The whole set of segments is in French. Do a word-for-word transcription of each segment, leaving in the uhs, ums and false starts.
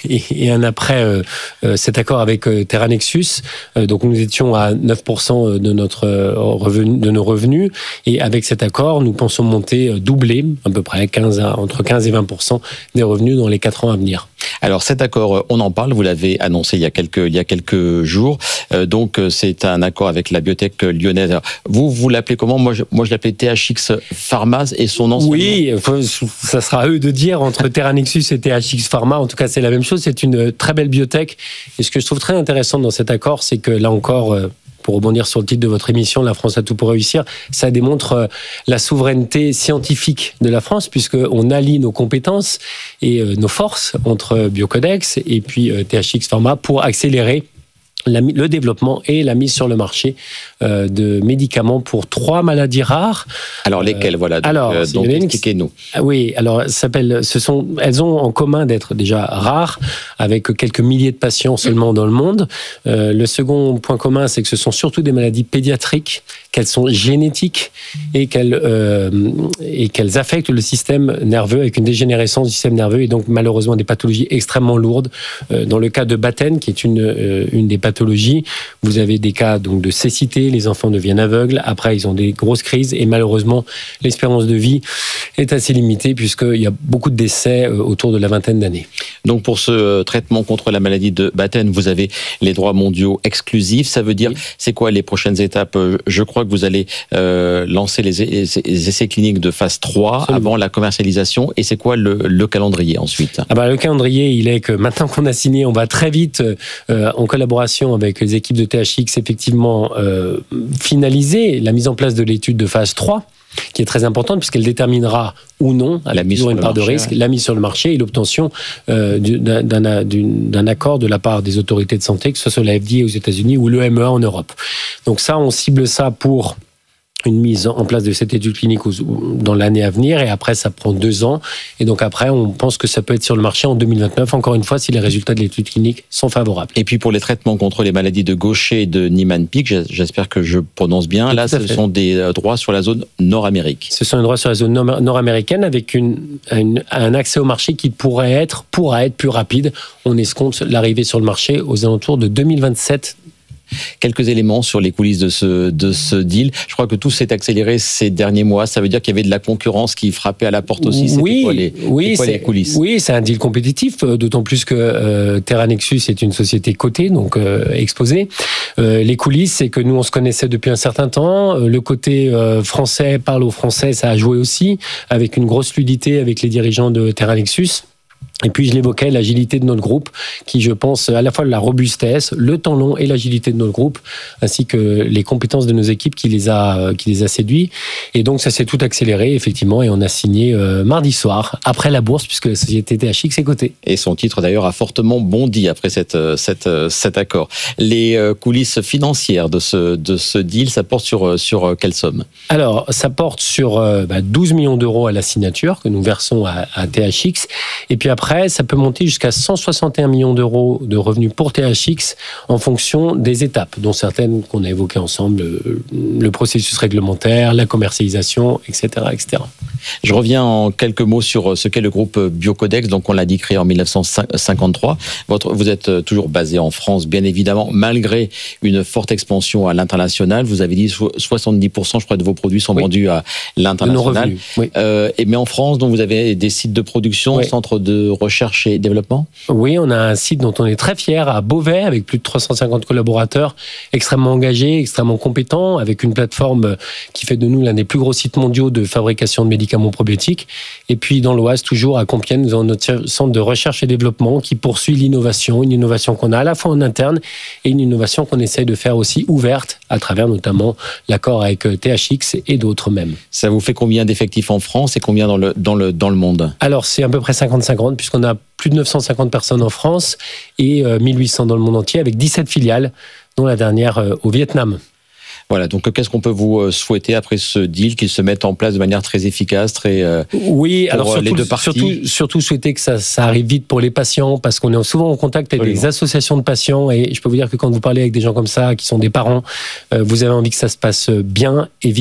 et, et un après euh, euh, cet accord avec euh, Terranexus. Euh, donc nous étions à neuf pour cent de notre euh, revenu, de nos revenus, et avec cet accord, nous pensons monter euh, doubler à peu près quinze à, entre quinze et vingt pour cent des revenus dans les quatre ans à venir. Alors cet accord, on en parle, vous l'avez annoncé il y a quelques, il y a quelques jours. Euh, donc c'est un accord avec la biotech lyonnaise. Alors, vous, vous l'appelez comment ? Moi, je, moi, je l'appelais T H X Pharma et son nom. Oui, ça sera à eux de dire entre Terranexus et T H X Pharma. En tout cas, c'est la même chose. C'est une très belle biotech. Et ce que je trouve très intéressant dans cet accord, c'est que là encore, pour rebondir sur le titre de votre émission, La France a tout pour réussir, ça démontre la souveraineté scientifique de la France, puisqu'on allie nos compétences et nos forces entre Biocodex et puis T H X Pharma pour accélérer La, le développement et la mise sur le marché euh, de médicaments pour trois maladies rares. Alors lesquelles, euh, voilà, donc, alors, euh, donc expliquez-nous. Oui, alors s'appelle, ce sont, elles ont en commun d'être déjà rares, avec quelques milliers de patients seulement dans le monde. Euh, le second point commun, c'est que ce sont surtout des maladies pédiatriques, qu'elles sont génétiques et qu'elles, euh, et qu'elles affectent le système nerveux avec une dégénérescence du système nerveux et donc malheureusement des pathologies extrêmement lourdes. Euh, dans le cas de Batten, qui est une, euh, une des pathologies, vous avez des cas donc de cécité, les enfants deviennent aveugles, après ils ont des grosses crises et malheureusement l'espérance de vie est assez limitée puisqu'il y a beaucoup de décès autour de la vingtaine d'années. Donc pour ce traitement contre la maladie de Batten, vous avez les droits mondiaux exclusifs. Ça veut dire, oui. C'est quoi les prochaines étapes ? Je crois que vous allez euh, lancer les, les essais cliniques de phase trois Absolument. Avant la commercialisation. Et c'est quoi le, le calendrier ensuite ? Ah bah, le calendrier, il est que maintenant qu'on a signé, on va très vite euh, en collaboration avec les équipes de T H X effectivement euh, finaliser la mise en place de l'étude de phase trois, qui est très importante puisqu'elle déterminera ou non, à la mise sur une part marché, de risque, ouais. la mise sur le marché et l'obtention euh, d'un, d'un, d'un accord de la part des autorités de santé, que ce soit la F D A aux États-Unis ou l'E M E A en Europe. Donc ça, on cible ça pour une mise en place de cette étude clinique dans l'année à venir, et après ça prend deux ans, et donc après on pense que ça peut être sur le marché en deux mille vingt-neuf, encore une fois si les résultats de l'étude clinique sont favorables. Et puis pour les traitements contre les maladies de Gaucher et de Niemann-Pick, j'espère que je prononce bien, là ce sont des droits sur la zone Nord-Amérique. Ce sont des droits sur la zone nord-américaine avec une, une, un accès au marché qui pourrait être, pourra être plus rapide. On escompte l'arrivée sur le marché aux alentours de deux mille vingt-sept. Quelques éléments sur les coulisses de ce, de ce deal. Je crois que tout s'est accéléré ces derniers mois. Ça veut dire qu'il y avait de la concurrence qui frappait à la porte aussi. C'était oui, quoi les, oui, quoi c'est, les coulisses ? Oui, c'est un deal compétitif, d'autant plus que euh, Terranexus est une société cotée, donc euh, exposée. Euh, les coulisses, c'est que nous, on se connaissait depuis un certain temps. Le côté euh, français, parle aux Français, ça a joué aussi, avec une grosse fluidité avec les dirigeants de Terranexus. Et puis je l'évoquais, l'agilité de notre groupe, qui je pense à la fois la robustesse, le temps long et l'agilité de notre groupe, ainsi que les compétences de nos équipes qui les a, qui les a séduits. Et donc ça s'est tout accéléré effectivement, et on a signé euh, mardi soir, après la bourse, puisque la société T H X est cotée. Et son titre d'ailleurs a fortement bondi après cette, cette, cet accord. Les coulisses financières de ce, de ce deal, ça porte sur, sur quelle somme ? Alors ça porte sur euh, bah, douze millions d'euros à la signature que nous versons à, à T H X, et puis après Après, ça peut monter jusqu'à cent soixante et un millions d'euros de revenus pour T H X en fonction des étapes, dont certaines qu'on a évoquées ensemble, le, le processus réglementaire, la commercialisation, et cetera, et cetera. Je reviens en quelques mots sur ce qu'est le groupe Biocodex. Donc, on l'a dit, créé en dix-neuf cent cinquante-trois. Votre, vous êtes toujours basé en France, bien évidemment, malgré une forte expansion à l'international. Vous avez dit soixante-dix pour cent, je crois, de vos produits sont oui. vendus à l'international. Oui. Euh, et, mais en France, donc, vous avez des sites de production, oui. centres de recherche et développement ? Oui, on a un site dont on est très fier à Beauvais, avec plus de trois cent cinquante collaborateurs, extrêmement engagés, extrêmement compétents, avec une plateforme qui fait de nous l'un des plus gros sites mondiaux de fabrication de médicaments probiotiques. Et puis dans l'Oise, toujours à Compiègne, nous avons notre centre de recherche et développement qui poursuit l'innovation, une innovation qu'on a à la fois en interne et une innovation qu'on essaye de faire aussi ouverte, à travers notamment l'accord avec T H X et d'autres même. Ça vous fait combien d'effectifs en France et combien dans le, dans le, dans le monde ? Alors c'est à peu près cinquante cinquante, puisqu'on a plus de neuf cent cinquante personnes en France et mille huit cents dans le monde entier, avec dix-sept filiales, dont la dernière au Vietnam. Voilà, donc qu'est-ce qu'on peut vous souhaiter après ce deal, qu'il se mette en place de manière très efficace, très euh, oui, pour alors surtout, les deux parties. surtout, surtout souhaiter que ça, ça arrive vite pour les patients, parce qu'on est souvent en contact avec Absolument. Des associations de patients, et je peux vous dire que quand vous parlez avec des gens comme ça, qui sont des parents, euh, vous avez envie que ça se passe bien et vite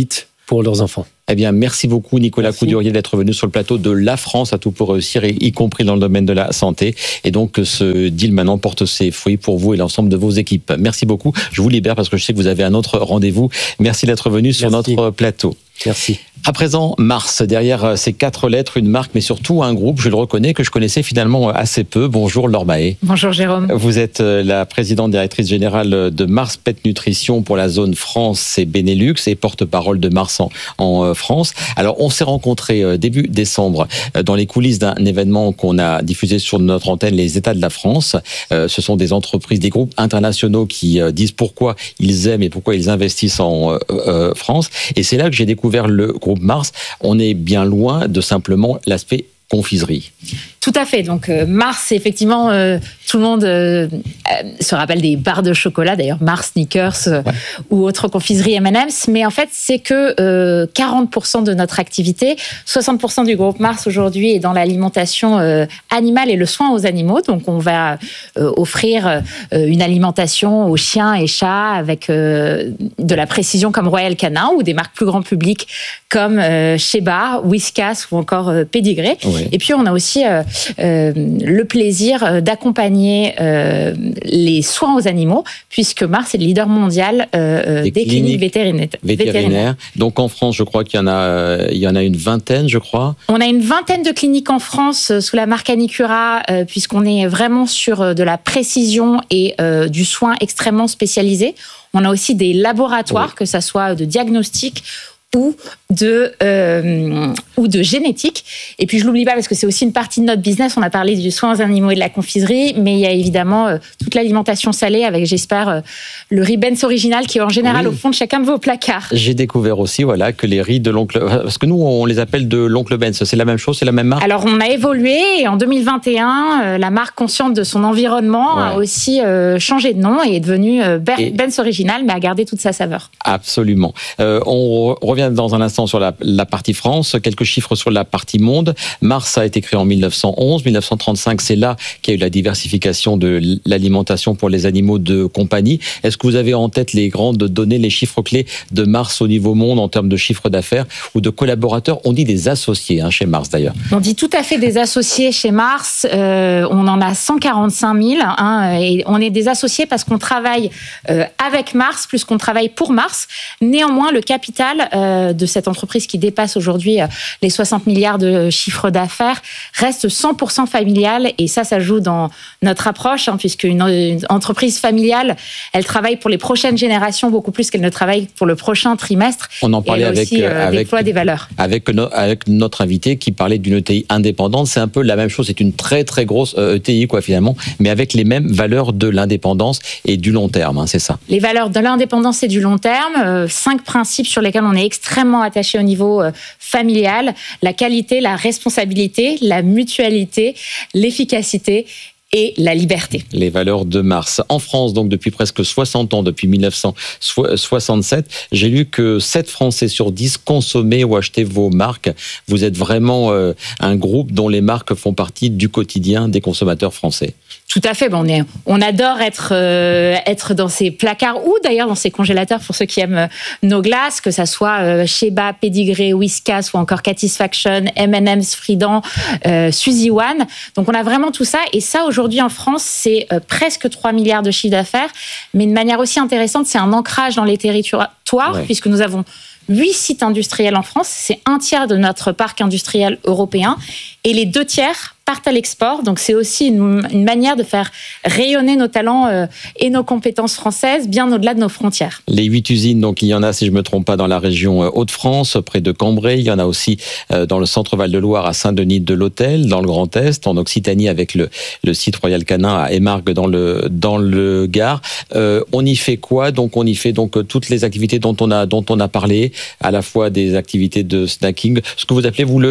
pour leurs enfants. Eh bien, merci beaucoup Nicolas Merci. Coudurier d'être venu sur le plateau de La France à tout pour réussir, y compris dans le domaine de la santé. Et donc, ce deal maintenant porte ses fruits pour vous et l'ensemble de vos équipes. Merci beaucoup. Je vous libère parce que je sais que vous avez un autre rendez-vous. Merci d'être venu sur Merci. notre plateau. Merci. À présent, Mars, derrière ces quatre lettres, une marque, mais surtout un groupe, je le reconnais, que je connaissais finalement assez peu. Bonjour Laure Mahé. Bonjour Jérôme. Vous êtes la présidente directrice générale de Mars Pet Nutrition pour la zone France et Benelux et porte-parole de Mars en, en France. Alors, on s'est rencontrés début décembre dans les coulisses d'un événement qu'on a diffusé sur notre antenne, les États de la France. Ce sont des entreprises, des groupes internationaux qui disent pourquoi ils aiment et pourquoi ils investissent en France. Et c'est là que j'ai découvert le groupe Mars. On est bien loin de simplement l'aspect confiserie. Tout à fait. Donc euh, Mars, effectivement, euh, tout le monde euh, se rappelle des barres de chocolat, d'ailleurs Mars, Snickers euh, ouais. ou autres confiseries M and M's. Mais en fait, c'est que euh, quarante pour cent de notre activité, soixante pour cent du groupe Mars aujourd'hui est dans l'alimentation euh, animale et le soin aux animaux. Donc on va euh, offrir euh, une alimentation aux chiens et chats avec euh, de la précision comme Royal Canin ou des marques plus grand public comme euh, Sheba, Whiskas ou encore euh, Pédigré. Ouais. Et puis on a aussi euh, Euh, le plaisir d'accompagner euh, les soins aux animaux, puisque Mars est le leader mondial euh, des, des cliniques, cliniques vétérinaires. vétérinaires. Donc en France, je crois qu'il y en a, il y en a une vingtaine, je crois. On a une vingtaine de cliniques en France euh, sous la marque Anicura, euh, puisqu'on est vraiment sur euh, de la précision et euh, du soin extrêmement spécialisé. On a aussi des laboratoires, oui. que ça soit de diagnostic ou de, euh, ou de génétique. Et puis je l'oublie pas parce que c'est aussi une partie de notre business. On a parlé du soin aux animaux et de la confiserie, mais il y a évidemment euh, toute l'alimentation salée avec, j'espère, euh, le riz Ben's original qui est en général oui. au fond de chacun de vos placards. J'ai découvert aussi voilà, que les riz de l'oncle... Parce que nous, on les appelle de l'oncle Ben's. C'est la même chose, c'est la même marque? Alors on a évolué et en deux mille vingt et un, euh, la marque consciente de son environnement ouais. a aussi euh, changé de nom et est devenue euh, Ben's original, mais a gardé toute sa saveur. Absolument. Euh, on revient dans un instant sur la, la partie France, quelques chiffres sur la partie monde. Mars a été créé en mille neuf cent onze, mille neuf cent trente-cinq, c'est là qu'il y a eu la diversification de l'alimentation pour les animaux de compagnie. Est-ce que vous avez en tête les grandes données, les chiffres clés de Mars au niveau monde en termes de chiffre d'affaires ou de collaborateurs? On dit des associés hein, chez Mars d'ailleurs. On dit tout à fait des associés chez Mars. Euh, on en a cent quarante-cinq mille hein, et on est des associés parce qu'on travaille euh, avec Mars plus qu'on travaille pour Mars. Néanmoins, le capital euh, de cette entreprise qui dépasse aujourd'hui les soixante milliards de chiffre d'affaires reste cent pour cent familial et ça, ça joue dans notre approche hein, puisque une, une entreprise familiale, elle travaille pour les prochaines générations beaucoup plus qu'elle ne travaille pour le prochain trimestre. On en parlait avec, aussi, euh, avec, déploie des valeurs. Avec, no, avec notre invité qui parlait d'une E T I indépendante. C'est un peu la même chose, c'est une très très grosse E T I quoi finalement, mais avec les mêmes valeurs de l'indépendance et du long terme, hein, c'est ça. Les valeurs de l'indépendance et du long terme, euh, cinq principes sur lesquels on est extrêmement attaché au niveau euh, familial, la qualité, la responsabilité, la mutualité, l'efficacité et la liberté. Les valeurs de Mars. En France, donc depuis presque soixante ans, depuis mille neuf cent soixante-sept, j'ai lu que sept Français sur dix consommaient ou achetaient vos marques. Vous êtes vraiment euh, un groupe dont les marques font partie du quotidien des consommateurs français. Tout à fait. On, est, on adore être, euh, être dans ces placards ou d'ailleurs dans ces congélateurs pour ceux qui aiment nos glaces, que ça soit euh, Sheba, Pédigré, Whiskas ou encore Catisfaction, M and M's, Fridan, euh, Suzy One. Donc on a vraiment tout ça. Et ça, aujourd'hui en France, c'est euh, presque trois milliards de chiffre d'affaires. Mais de manière aussi intéressante, c'est un ancrage dans les territoires ouais. puisque nous avons huit sites industriels en France. C'est un tiers de notre parc industriel européen. Et les deux tiers partent à l'export. Donc, c'est aussi une, une manière de faire rayonner nos talents euh, et nos compétences françaises bien au-delà de nos frontières. Les huit usines, donc il y en a, si je ne me trompe pas, dans la région Hauts-de-France, près de Cambrai. Il y en a aussi euh, dans le centre Val-de-Loire, à Saint-Denis de l'Hôtel, dans le Grand Est, en Occitanie, avec le, le site Royal Canin à Émargues, dans le, dans le Gard. Euh, on y fait quoi? Donc, on y fait donc toutes les activités dont on a, dont on a parlé, à la fois des activités de snacking, ce que vous appelez, vous, le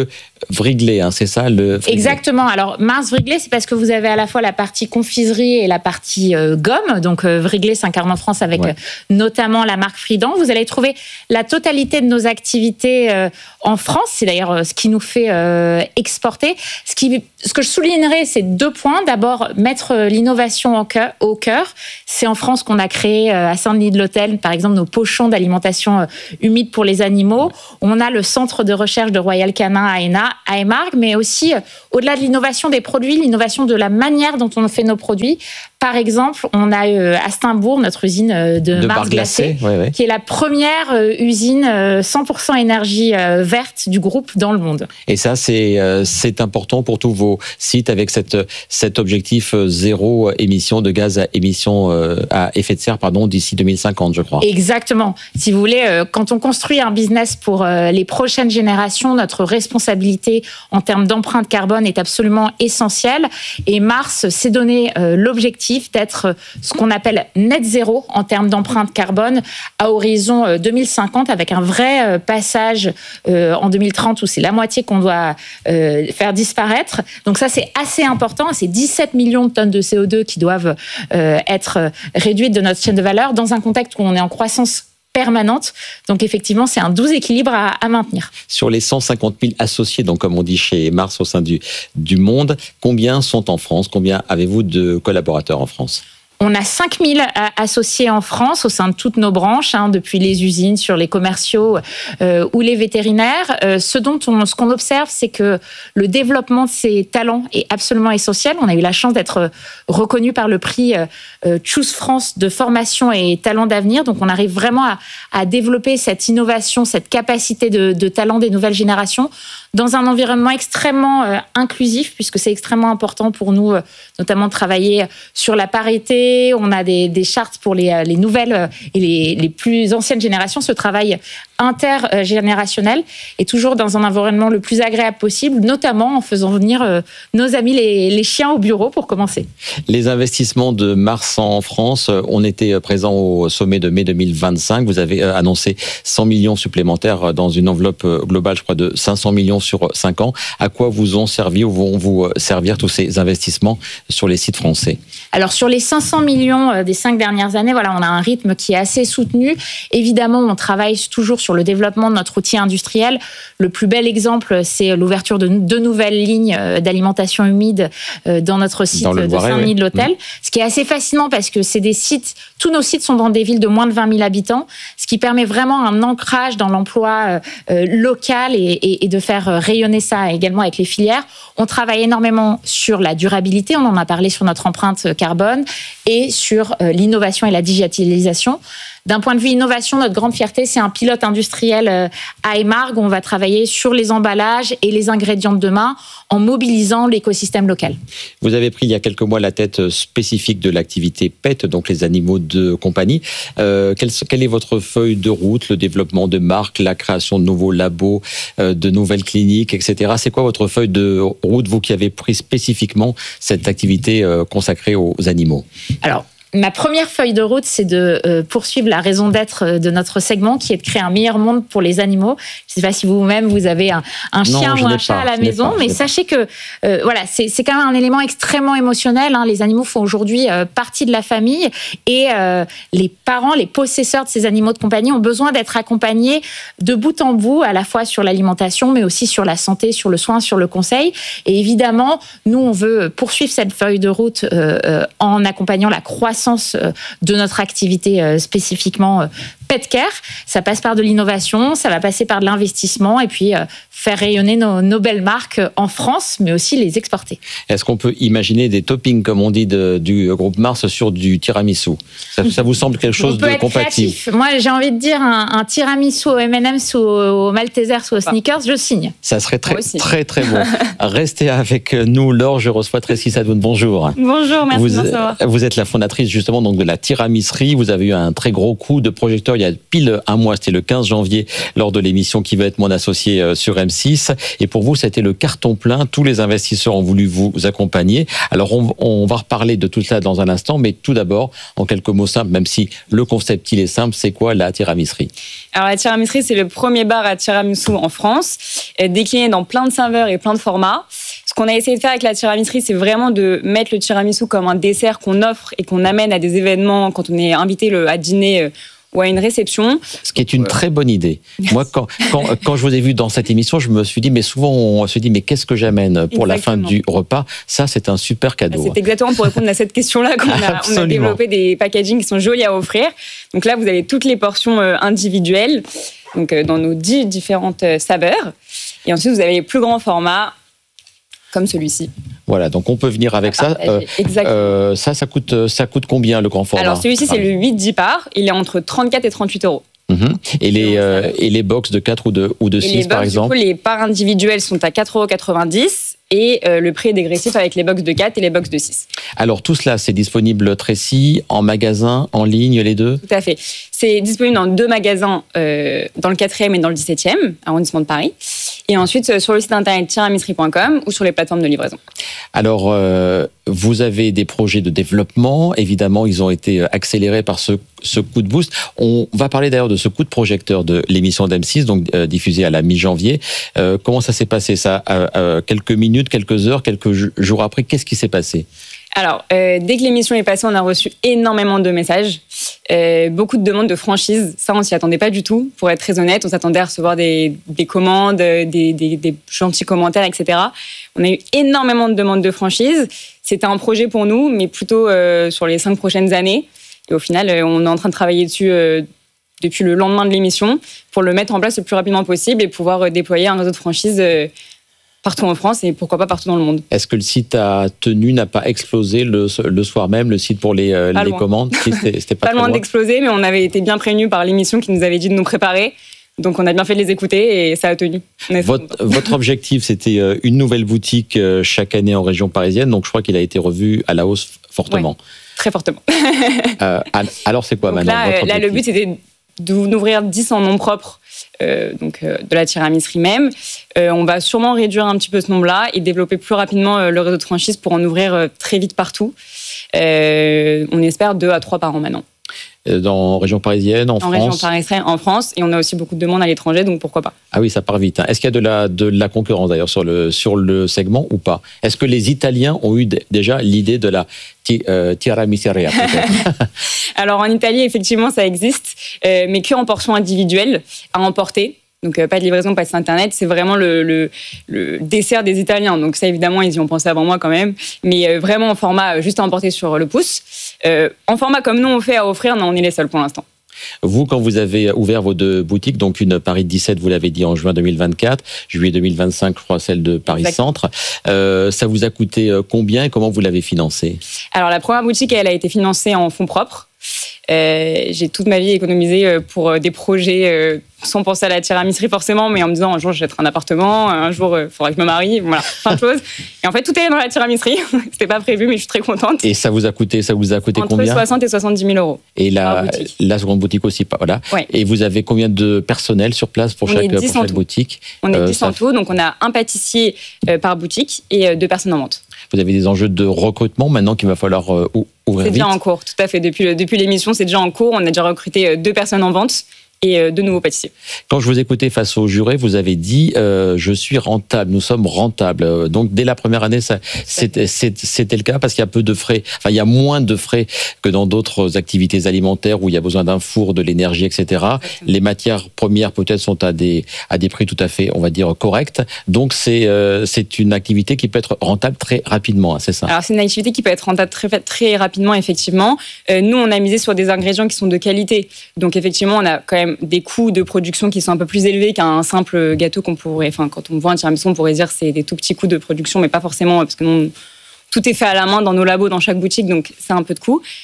Wrigley, hein, c'est ça le Wrigley. Exactement. Alors Mars Wrigley, c'est parce que vous avez à la fois la partie confiserie et la partie euh, gomme. Donc euh, Wrigley s'incarne en France avec ouais. euh, notamment la marque Fridan. Vous allez trouver la totalité de nos activités euh, en France. C'est d'ailleurs euh, ce qui nous fait euh, exporter. Ce, qui, ce que je soulignerai, c'est deux points. D'abord, mettre euh, l'innovation au cœur, au cœur. C'est en France qu'on a créé euh, à Saint-Denis-de-l'Hôtel, par exemple, nos pochons d'alimentation euh, humide pour les animaux. On a le centre de recherche de Royal Canin à Ena, à Aimargues, mais aussi, euh, au-delà de l'innovation des produits, l'innovation de la manière dont on fait nos produits. Par exemple, on a euh, à Steimbourg notre usine euh, de, de Mars glacé, ouais, ouais. qui est la première euh, usine euh, cent pour cent énergie euh, verte du groupe dans le monde. Et ça, c'est, euh, c'est important pour tous vos sites avec cette, cet objectif euh, zéro émission de gaz à émission euh, à effet de serre pardon, d'ici deux mille cinquante, je crois. Exactement. Si vous voulez, euh, quand on construit un business pour euh, les prochaines générations, notre responsabilité en termes d'empreinte carbone est absolument essentielle. Et Mars s'est donné euh, l'objectif d'être ce qu'on appelle net zéro en termes d'empreinte carbone à horizon deux mille cinquante, avec un vrai passage en deux mille trente où c'est la moitié qu'on doit faire disparaître. Donc ça, c'est assez important. C'est dix-sept millions de tonnes de C O deux qui doivent être réduites de notre chaîne de valeur dans un contexte où on est en croissance permanente. Donc effectivement, c'est un doux équilibre à, à maintenir. Sur les cent cinquante mille associés, donc comme on dit chez Mars au sein du, du monde, combien sont en France? Combien avez-vous de collaborateurs en France? On a cinq mille associés en France au sein de toutes nos branches, hein, depuis les usines, sur les commerciaux euh, ou les vétérinaires. Euh, ce dont on, ce qu'on observe, c'est que le développement de ces talents est absolument essentiel. On a eu la chance d'être reconnu par le prix euh, Choose France de formation et talents d'avenir. Donc, on arrive vraiment à, à développer cette innovation, cette capacité de, de talent des nouvelles générations dans un environnement extrêmement euh, inclusif, puisque c'est extrêmement important pour nous, euh, notamment de travailler sur la parité. On a des, des chartes pour les, les nouvelles et les, les plus anciennes générations, ce travail intergénérationnel, et toujours dans un environnement le plus agréable possible, notamment en faisant venir euh, nos amis les, les chiens au bureau pour commencer. Les investissements de Mars en France, on était présent au sommet de mai deux mille vingt-cinq. Vous avez annoncé cent millions supplémentaires dans une enveloppe globale, je crois, de cinq cents millions sur cinq ans. À quoi vous ont servi ou vont vous servir tous ces investissements sur les sites français? Alors, sur les cinq cents millions des cinq dernières années, voilà, on a un rythme qui est assez soutenu. Évidemment, on travaille toujours sur le développement de notre outil industriel. Le plus bel exemple, c'est l'ouverture de deux nouvelles lignes d'alimentation humide dans notre site dans de Saint-Denis-de-l'Hôtel. Oui. Ce qui est assez fascinant parce que c'est des sites, tous nos sites sont dans des villes de moins de vingt mille habitants, ce qui permet vraiment un ancrage dans l'emploi euh, local et, et, et de faire rayonner ça également avec les filières. On travaille énormément sur la durabilité, on en a parlé sur notre empreinte carbone, et sur euh, l'innovation et la digitalisation. D'un point de vue innovation, notre grande fierté, c'est un pilote industriel à Aimargues où on va travailler sur les emballages et les ingrédients de demain en mobilisant l'écosystème local. Vous avez pris il y a quelques mois la tête spécifique de l'activité P E T, donc les animaux de compagnie. Euh, quelle, quelle est votre feuille de route, le développement de marques, la création de nouveaux labos, euh, de nouvelles cliniques, et cetera. C'est quoi votre feuille de route, vous qui avez pris spécifiquement cette activité euh, consacrée aux animaux? Alors, ma première feuille de route, c'est de euh, poursuivre la raison d'être de notre segment, qui est de créer un meilleur monde pour les animaux. Je ne sais pas si vous-même, vous avez un, un non, chien ou un chat pas, à la maison, pas, mais sachez pas. que euh, voilà, c'est, c'est quand même un élément extrêmement émotionnel. Hein. Les animaux font aujourd'hui euh, partie de la famille, et euh, les parents, les possesseurs de ces animaux de compagnie ont besoin d'être accompagnés de bout en bout, à la fois sur l'alimentation, mais aussi sur la santé, sur le soin, sur le conseil. Et évidemment, nous, on veut poursuivre cette feuille de route euh, euh, en accompagnant la croissance de notre activité spécifiquement Pet Care. Ça passe par de l'innovation, ça va passer par de l'investissement, et puis faire rayonner nos, nos belles marques en France, mais aussi les exporter. Est-ce qu'on peut imaginer des toppings, comme on dit, de, du groupe Mars sur du tiramisu? Ça, ça vous semble quelque chose de compatible? Moi, j'ai envie de dire un, un tiramisu au M and M's ou au Malteser ou au Snickers, je signe. Ça serait très, très, très bon. Restez avec nous, Laure. Je reçois Tracy Sadoun. Bonjour. Bonjour, merci vous, de me recevoir. Vous êtes la fondatrice justement donc de la tiramisserie. Vous avez eu un très gros coup de projecteur il y a pile un mois, c'était le quinze janvier, lors de l'émission Qui veut être mon associé sur M six. Et pour vous, ça a été le carton plein. Tous les investisseurs ont voulu vous accompagner. Alors, on, on va reparler de tout cela dans un instant, mais tout d'abord, en quelques mots simples, même si le concept, il est simple, c'est quoi la tiramisserie? Alors, la tiramisserie, c'est le premier bar à tiramisu en France, décliné dans plein de saveurs et plein de formats. Ce qu'on a essayé de faire avec la tiramisserie, c'est vraiment de mettre le tiramisu comme un dessert qu'on offre et qu'on amène à des événements quand on est invité à dîner ou à une réception. Ce qui est une très bonne idée. Moi, quand, quand, quand je vous ai vu dans cette émission, je me suis dit, mais souvent on se dit, mais qu'est-ce que j'amène pour exactement. La fin du repas? Ça, c'est un super cadeau. C'est exactement pour répondre à cette question-là qu'on a, on a développé des packagings qui sont jolis à offrir. Donc là, vous avez toutes les portions individuelles, donc dans nos dix différentes saveurs. Et ensuite, vous avez les plus grands formats, comme celui-ci. Voilà, donc on peut venir avec ça. Euh, euh, ça, ça coûte, ça coûte combien le grand format? Alors celui-ci, c'est le huit dix parts. Il est entre trente-quatre et trente-huit euros. Mmh. Et, les, euh, et les box de quatre ou de, ou de six, par exemple? Du coup, les parts individuelles sont à quatre euros quatre-vingt-dix et euh, le prix est dégressif avec les box de quatre et les box de six. Alors tout cela, c'est disponible Trécy, en magasin, en ligne, les deux? Tout à fait. C'est disponible dans deux magasins, euh, dans le quatrième et dans le dix-septième arrondissement de Paris. Et ensuite, sur le site internet tiramisserie point com ou sur les plateformes de livraison. Alors, euh, vous avez des projets de développement. Évidemment, ils ont été accélérés par ce, ce coup de boost. On va parler d'ailleurs de ce coup de projecteur de l'émission d'M six, donc euh, diffusée à la mi-janvier. Euh, comment ça s'est passé, ça? euh, euh, Quelques minutes, quelques heures, quelques jours après, qu'est-ce qui s'est passé? Alors, euh, dès que l'émission est passée, on a reçu énormément de messages, euh, beaucoup de demandes de franchise. Ça, on s'y attendait pas du tout, pour être très honnête. On s'attendait à recevoir des, des commandes, des, des, des gentils commentaires, et cetera. On a eu énormément de demandes de franchise. C'était un projet pour nous, mais plutôt euh, sur les cinq prochaines années. Et au final, euh, on est en train de travailler dessus euh, depuis le lendemain de l'émission pour le mettre en place le plus rapidement possible et pouvoir euh, déployer un réseau de franchise euh, partout en France et pourquoi pas partout dans le monde. Est-ce que le site a tenu, n'a pas explosé le, le soir même, le site pour les, euh, les commandes? C'était, c'était pas pas loin d'exploser, mais on avait été bien prévenus par l'émission qui nous avait dit de nous préparer. Donc on a bien fait de les écouter et ça a tenu. Votre, votre objectif, c'était une nouvelle boutique chaque année en région parisienne, donc je crois qu'il a été revu à la hausse fortement. Ouais, très fortement. euh, alors c'est quoi donc maintenant là, votre là, le but, c'était d'ouvrir dix en nom propre. Euh, donc euh, de la tiramisserie même. Euh, on va sûrement réduire un petit peu ce nombre-là et développer plus rapidement euh, le réseau de franchise pour en ouvrir euh, très vite partout. Euh, on espère deux à trois par an maintenant. Dans région parisienne, en, en France. En région parisienne, en France, et on a aussi beaucoup de demandes à l'étranger, donc pourquoi pas. Ah oui, ça part vite. Hein. Est-ce qu'il y a de la, de la concurrence d'ailleurs sur le, sur le segment ou pas? Est-ce que les Italiens ont eu déjà l'idée de la ti, euh, tiramisseria Alors en Italie, effectivement, ça existe, euh, mais qu'en portions individuelles à emporter. Donc, euh, pas de livraison, pas de site internet. C'est vraiment le, le, le dessert des Italiens. Donc, ça, évidemment, ils y ont pensé avant moi quand même. Mais euh, vraiment en format juste à emporter sur le pouce. Euh, en format comme nous, on fait à offrir, non, on est les seuls pour l'instant. Vous, quand vous avez ouvert vos deux boutiques, donc une Paris dix-sept, vous l'avez dit, en juin deux mille vingt-quatre, juillet deux mille vingt-cinq, je crois, celle de Paris-Centre, euh, ça vous a coûté combien et comment vous l'avez financé? Alors, la première boutique, elle a été financée en fonds propres. Euh, j'ai toute ma vie économisé pour des projets euh, sans penser à la tiramisserie forcément, mais en me disant un jour j'achèterai un appartement, un jour il euh, faudra que je me marie, voilà, plein de choses. Et en fait tout est dans la tiramisserie. C'était pas prévu, mais je suis très contente. Et ça vous a coûté, ça vous a coûté entre combien? soixante et soixante-dix mille euros. Et la, la seconde boutique aussi, voilà. Ouais. Et vous avez combien de personnel sur place pour on chaque, pour chaque tout. boutique? On est euh, dix en tout, donc on a un pâtissier euh, par boutique et euh, deux personnes en vente. Vous avez des enjeux de recrutement maintenant qu'il va falloir euh, ouvrir C'est vite. déjà en cours, tout à fait. Depuis, le, depuis l'émission, c'est déjà en cours. On a déjà recruté deux personnes en vente et deux nouveaux pâtissiers. Quand je vous écoutais face au juré, vous avez dit euh, « je suis rentable, nous sommes rentables ». Donc, dès la première année, ça, c'était, c'était le cas parce qu'il y a peu de frais, enfin, il y a moins de frais que dans d'autres activités alimentaires où il y a besoin d'un four, de l'énergie, et cetera. Exactement. Les matières premières, peut-être, sont à des, à des prix tout à fait, on va dire, corrects. Donc, c'est, euh, c'est une activité qui peut être rentable très rapidement, hein, c'est ça? Alors, c'est une activité qui peut être rentable très, très rapidement, effectivement. Euh, nous, on a misé sur des ingrédients qui sont de qualité. Donc, effectivement, on a quand même des coûts de production qui sont un peu plus élevés qu'un simple gâteau qu'on pourrait, enfin, quand on voit un tiramisu, on pourrait dire que c'est des tout petits coûts de production, mais pas forcément, parce que non, tout est fait à la main dans nos labos, dans chaque boutique, donc c'est un peu de coût.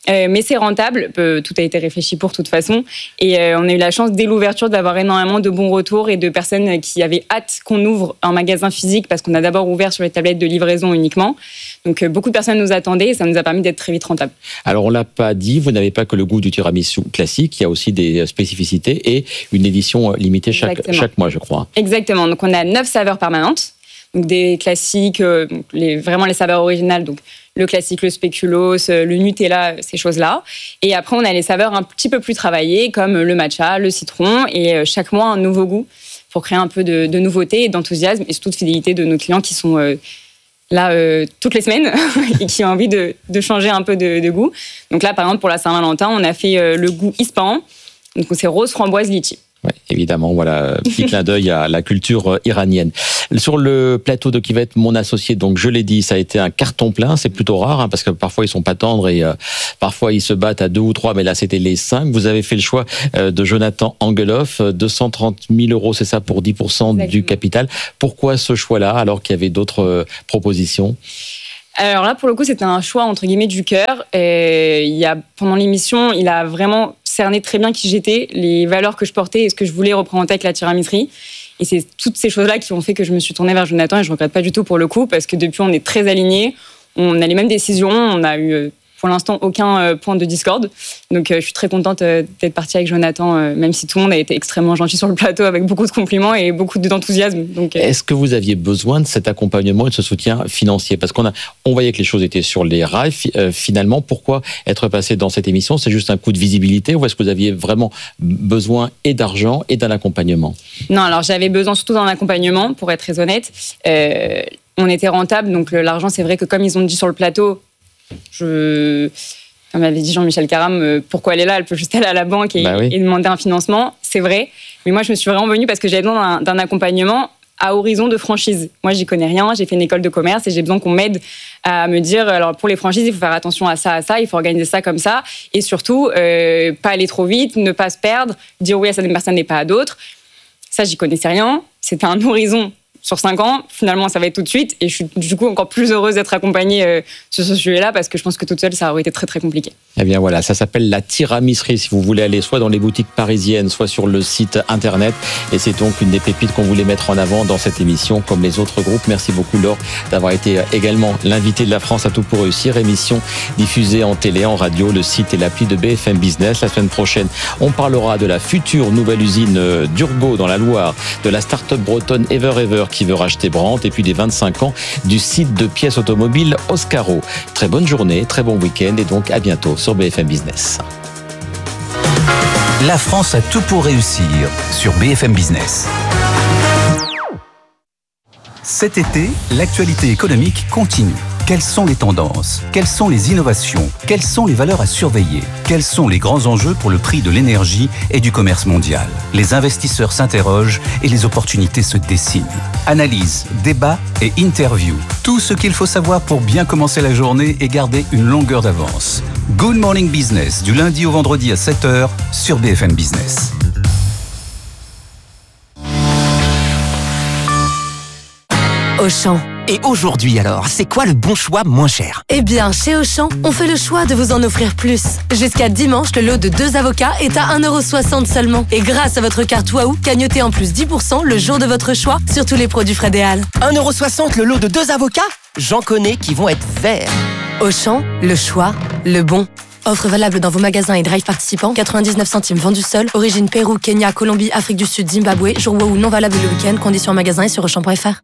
Euh, mais c'est rentable, euh, tout a été réfléchi pour toute façon. Et euh, on a eu la chance, dès l'ouverture, d'avoir énormément de bons retours et de personnes qui avaient hâte qu'on ouvre un magasin physique parce qu'on a d'abord ouvert sur les tablettes de livraison uniquement. Donc euh, beaucoup de personnes nous attendaient et ça nous a permis d'être très vite rentable. Alors on ne l'a pas dit, vous n'avez pas que le goût du tiramisu classique, il y a aussi des spécificités et une édition limitée chaque, chaque mois, je crois. Exactement, donc on a neuf saveurs permanentes. Donc des classiques, euh, les, vraiment les saveurs originales, donc le classique, le spéculoos, le Nutella, ces choses-là. Et après, on a les saveurs un petit peu plus travaillées, comme le matcha, le citron, et chaque mois, un nouveau goût pour créer un peu de, de nouveauté et d'enthousiasme, et surtout de fidélité de nos clients qui sont euh, là euh, toutes les semaines et qui ont envie de, de changer un peu de, de goût. Donc là, par exemple, pour la Saint-Valentin, on a fait euh, le goût Ispahan, donc c'est rose, framboise, litchi. Oui, évidemment, voilà, petit clin d'œil à la culture iranienne. Sur le plateau de qui va être mon associé, donc je l'ai dit, ça a été un carton plein, c'est plutôt rare, hein, parce que parfois ils sont pas tendres et euh, parfois ils se battent à deux ou trois, mais là c'était les cinq. Vous avez fait le choix euh, de Jonathan Angeloff, deux cent trente mille euros, c'est ça, pour dix pour cent Exactement. Du capital. Pourquoi ce choix-là, alors qu'il y avait d'autres euh, propositions ? Alors là, pour le coup, c'était un choix entre guillemets du cœur. Et il y a, pendant l'émission, il a vraiment cerné très bien qui j'étais, les valeurs que je portais et ce que je voulais représenter avec la tiramisserie. Et c'est toutes ces choses-là qui ont fait que je me suis tournée vers Jonathan et je ne regrette pas du tout pour le coup parce que depuis, on est très alignés. On a les mêmes décisions. On a eu pour l'instant aucun point de discorde. Donc je suis très contente d'être partie avec Jonathan, même si tout le monde a été extrêmement gentil sur le plateau avec beaucoup de compliments et beaucoup d'enthousiasme. Donc, est-ce que vous aviez besoin de cet accompagnement et de ce soutien financier ? Parce qu'on a, on voyait que les choses étaient sur les rails. Finalement, pourquoi être passé dans cette émission ? C'est juste un coup de visibilité ou est-ce que vous aviez vraiment besoin et d'argent et d'un accompagnement ? Non, alors j'avais besoin surtout d'un accompagnement, pour être très honnête. Euh, on était rentable, donc l'argent, c'est vrai que comme ils ont dit sur le plateau, Je, comme avait dit Jean-Michel Caram, pourquoi elle est là ? Elle peut juste aller à la banque et, bah oui. et demander un financement. C'est vrai. Mais moi, je me suis vraiment venue parce que j'avais besoin d'un, d'un accompagnement à horizon de franchise. Moi, j'y connais rien. J'ai fait une école de commerce et j'ai besoin qu'on m'aide à me dire, alors pour les franchises, il faut faire attention à ça, à ça. Il faut organiser ça comme ça. Et surtout, euh, pas aller trop vite, ne pas se perdre, dire oui à certaines personnes et pas à d'autres. Ça, j'y connaissais rien. C'était un horizon sur cinq ans, finalement, ça va être tout de suite. Et je suis du coup encore plus heureuse d'être accompagnée euh, sur ce sujet-là parce que je pense que toute seule, ça aurait été très, très compliqué. Eh bien voilà, ça s'appelle la tiramisserie si vous voulez aller soit dans les boutiques parisiennes, soit sur le site internet. Et c'est donc une des pépites qu'on voulait mettre en avant dans cette émission, comme les autres groupes. Merci beaucoup, Laure, d'avoir été également l'invité de la France à tout pour réussir. Émission diffusée en télé, en radio, le site et l'appli de B F M Business. La semaine prochaine, on parlera de la future nouvelle usine d'Urgo dans la Loire, de la start-up bretonne Ever Ever qui veut racheter Brandt, et puis des vingt-cinq ans du site de pièces automobiles Oscaro. Très bonne journée, très bon week-end et donc à bientôt sur B F M Business. La France a tout pour réussir sur B F M Business. Cet été, l'actualité économique continue. Quelles sont les tendances ? Quelles sont les innovations ? Quelles sont les valeurs à surveiller ? Quels sont les grands enjeux pour le prix de l'énergie et du commerce mondial ? Les investisseurs s'interrogent et les opportunités se dessinent. Analyse, débat et interview. Tout ce qu'il faut savoir pour bien commencer la journée et garder une longueur d'avance. Good Morning Business, du lundi au vendredi à sept heures sur B F M Business. Auchan. Et aujourd'hui alors, c'est quoi le bon choix moins cher ? Eh bien, chez Auchan, on fait le choix de vous en offrir plus. Jusqu'à dimanche, le lot de deux avocats est à un euro soixante seulement. Et grâce à votre carte Waouh, gagnotez en plus dix pour cent le jour de votre choix sur tous les produits Fred et Al. un euro soixante le lot de deux avocats ? J'en connais qui vont être verts. Auchan, le choix, le bon. Offre valable dans vos magasins et drive participants. quatre-vingt-dix-neuf centimes vendu seul. Origine Pérou, Kenya, Colombie, Afrique du Sud, Zimbabwe. Jour Waouh non valable le week-end. Conditions en magasin et sur auchan point f r.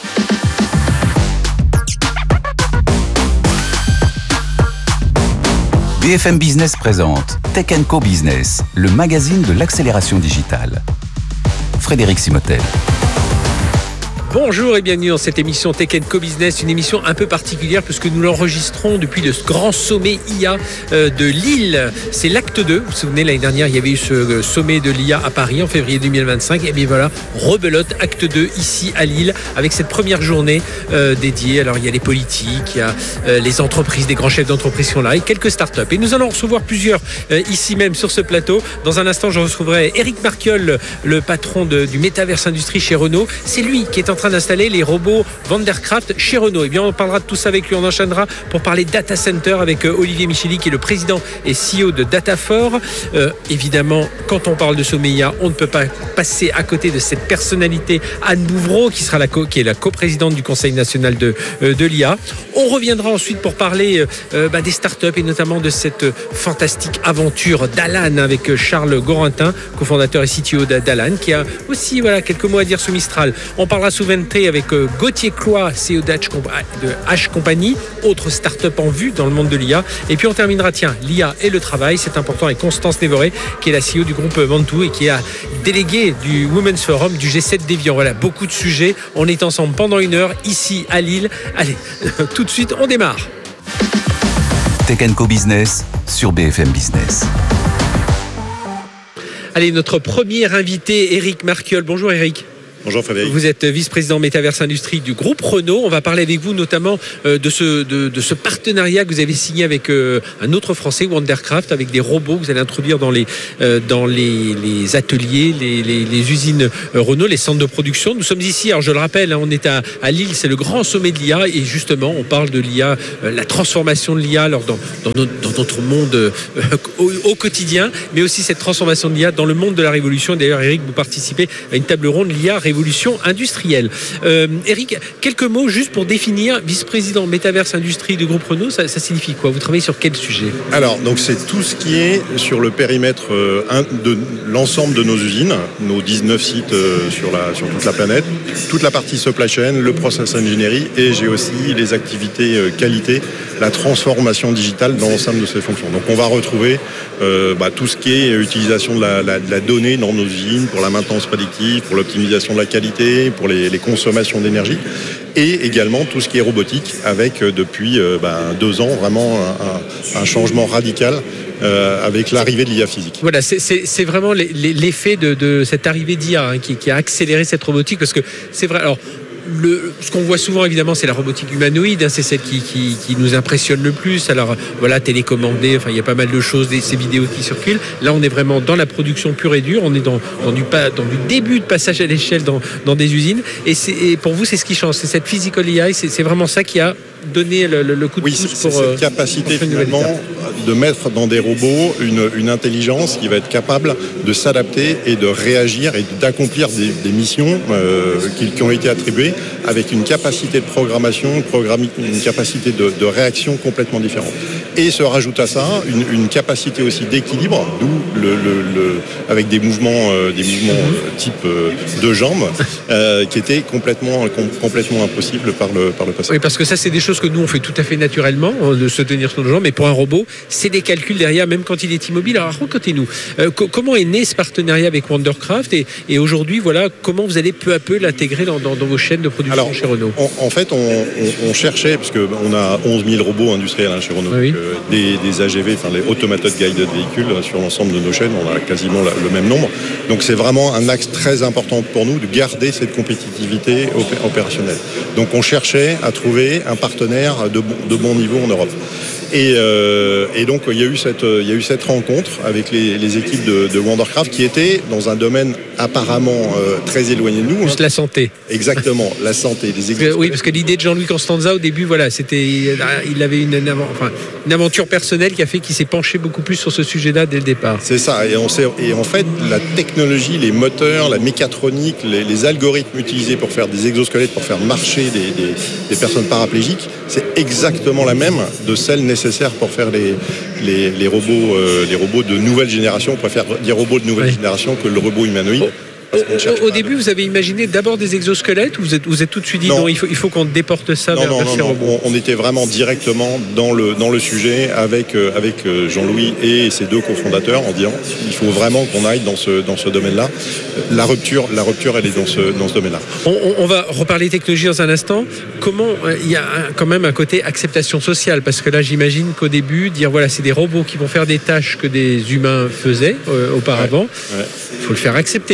B F M Business présente Tech and Co Business, le magazine de l'accélération digitale. Frédéric Simotel. Bonjour et bienvenue dans cette émission Tech and Co Business, une émission un peu particulière puisque nous l'enregistrons depuis le grand sommet I A de Lille. C'est l'acte deux. Vous vous souvenez, l'année dernière, il y avait eu ce sommet de l'I A à Paris en février deux mille vingt-cinq. Et bien voilà, rebelote, acte deux ici à Lille avec cette première journée euh, dédiée. Alors il y a les politiques, il y a euh, les entreprises, des grands chefs d'entreprise qui sont là et quelques startups. Et nous allons recevoir plusieurs euh, ici même sur ce plateau. Dans un instant, je retrouverai Éric Marquiol, le patron de, du Metaverse Industrie chez Renault. C'est lui qui est en train d'installer les robots Vandercraft chez Renault. Et bien, on parlera de tout ça avec lui. On enchaînera pour parler data center avec Olivier Micheli, qui est le président et C E O de Datafor. Euh, évidemment, quand on parle de sommet I A, on ne peut pas passer à côté de cette personnalité, Anne Bouvreau, qui sera la co- qui est la coprésidente du Conseil national de, euh, de l'I A. On reviendra ensuite pour parler euh, bah, des startups et notamment de cette fantastique aventure d'Alan avec Charles Gorentin, cofondateur et C T O d'Alan, qui a aussi voilà, quelques mots à dire sur Mistral. On parlera souveraineté avec euh, Gauthier Cloy, C E O de H Company, autre start-up en vue dans le monde de l'I A. Et puis on terminera, tiens, l'I A et le travail, c'est important, avec Constance Névoré, qui est la C E O du groupe Ventoux et qui est déléguée du Women's Forum du G sept d'Évian. Voilà, beaucoup de sujets. On est ensemble pendant une heure, ici à Lille. Allez, tout de suite, on démarre. Tech and Co Business sur B F M Business. Allez, notre premier invité, Éric Marquiol. Bonjour Éric. Bonjour Frédéric. Vous êtes vice-président Métaverse Industrie du groupe Renault. On va parler avec vous notamment euh, de, ce, de, de ce partenariat que vous avez signé avec euh, un autre Français, Vandercraft, avec des robots que vous allez introduire dans les, euh, dans les, les ateliers, les, les, les usines Renault, les centres de production. Nous sommes ici, alors je le rappelle, hein, on est à, à Lille, c'est le grand sommet de l'I A et justement on parle de l'I A, euh, la transformation de l'I A alors dans, dans, notre, dans notre monde euh, au, au quotidien, mais aussi cette transformation de l'I A dans le monde de la révolution. D'ailleurs, Éric, vous participez à une table ronde l'I A révolution industrielle. Euh, Éric, quelques mots juste pour définir vice-président Métaverse Industrie du groupe Renault, ça, ça signifie quoi? Vous travaillez sur quel sujet? Alors, donc c'est tout ce qui est sur le périmètre euh, de l'ensemble de nos usines, nos dix-neuf sites euh, sur, la, sur toute la planète, toute la partie supply chain, le process engineering et j'ai aussi les activités euh, qualité, la transformation digitale dans l'ensemble de ces fonctions. Donc on va retrouver euh, bah, tout ce qui est utilisation de la, la, de la donnée dans nos usines pour la maintenance prédictive, pour l'optimisation de la qualité, pour les, les consommations d'énergie et également tout ce qui est robotique avec euh, depuis euh, bah, deux ans vraiment un, un, un changement radical euh, avec l'arrivée de l'I A physique. Voilà, c'est, c'est, c'est vraiment l'effet de, de cette arrivée d'I A hein, qui, qui a accéléré cette robotique parce que c'est vrai, alors Le, ce qu'on voit souvent évidemment c'est la robotique humanoïde, hein, c'est celle qui, qui, qui nous impressionne le plus. Alors voilà, télécommandée, enfin il y a pas mal de choses, des, ces vidéos qui circulent. Là on est vraiment dans la production pure et dure, on est dans, dans, du, dans du début de passage à l'échelle dans, dans des usines. Et, c'est, et pour vous c'est ce qui change, c'est cette physical A I, c'est, c'est vraiment ça qui a donné le, le, le coup de oui, pouce c'est, pour... c'est cette capacité pour finalement de mettre dans des robots une, une intelligence qui va être capable de s'adapter et de réagir et d'accomplir des, des missions euh, qui, qui ont été attribuées avec une capacité de programmation, une capacité de, de réaction complètement différente. Et se rajoute à ça une, une capacité aussi d'équilibre, d'où le, le, le, avec des mouvements, euh, des mouvements euh, type euh, de jambes, euh, qui étaient complètement, com, complètement impossibles par le, par le passé. Oui, parce que ça, c'est des choses que nous, on fait tout à fait naturellement, de se tenir sur nos jambes, mais pour un robot, c'est des calculs derrière, même quand il est immobile. Alors, racontez-nous, euh, co- comment est né ce partenariat avec Vandercraft et, et aujourd'hui, voilà, comment vous allez peu à peu l'intégrer dans, dans, dans vos chaînes de production Alors, chez Renault? En, en fait, on, on, on cherchait, parce qu'on a onze mille robots industriels hein, chez Renault, oui. donc, euh, des, des A G V, enfin les Automated Guided Vehicles, sur l'ensemble de nos chaînes, on a quasiment la, le même nombre. Donc c'est vraiment un axe très important pour nous de garder cette compétitivité opé- opérationnelle. Donc on cherchait à trouver un partenaire de bon, de bon niveau en Europe. Et, euh, et donc il y a eu cette, il y a eu cette rencontre avec les, les équipes de, de Vandercraft qui étaient dans un domaine apparemment euh, très éloigné de nous. Juste hein. la santé. Exactement, la santé. Les parce que, oui, parce que l'idée de Jean-Louis Constanza au début, voilà, c'était, il avait une, une, enfin, une aventure personnelle qui a fait qu'il s'est penché beaucoup plus sur ce sujet-là dès le départ. C'est ça. Et, on sait, et en fait, la technologie, les moteurs, la mécatronique, les, les algorithmes utilisés pour faire des exosquelettes, pour faire marcher des, des, des personnes paraplégiques, c'est exactement la même de celle nécessaire pour faire les, les, les, robots, euh, les robots de nouvelle génération. On préfère dire robots de nouvelle oui. génération que le robot humanoïde. Oh. Au, au début, vous avez imaginé d'abord des exosquelettes ou vous êtes, vous êtes tout de suite dit non, non il, faut, il faut qu'on déporte ça non, vers, non, vers non, ces non, robots? On, on était vraiment directement dans le, dans le sujet avec, euh, avec Jean-Louis et ses deux cofondateurs en disant il faut vraiment qu'on aille dans ce, dans ce domaine-là. La rupture, la rupture, elle est dans ce, dans ce domaine-là. On, on, on va reparler technologie dans un instant. Comment euh, il y a un, quand même un côté acceptation sociale parce que là, j'imagine qu'au début, dire voilà, c'est des robots qui vont faire des tâches que des humains faisaient euh, auparavant. Il ouais, ouais. faut le faire accepter, même si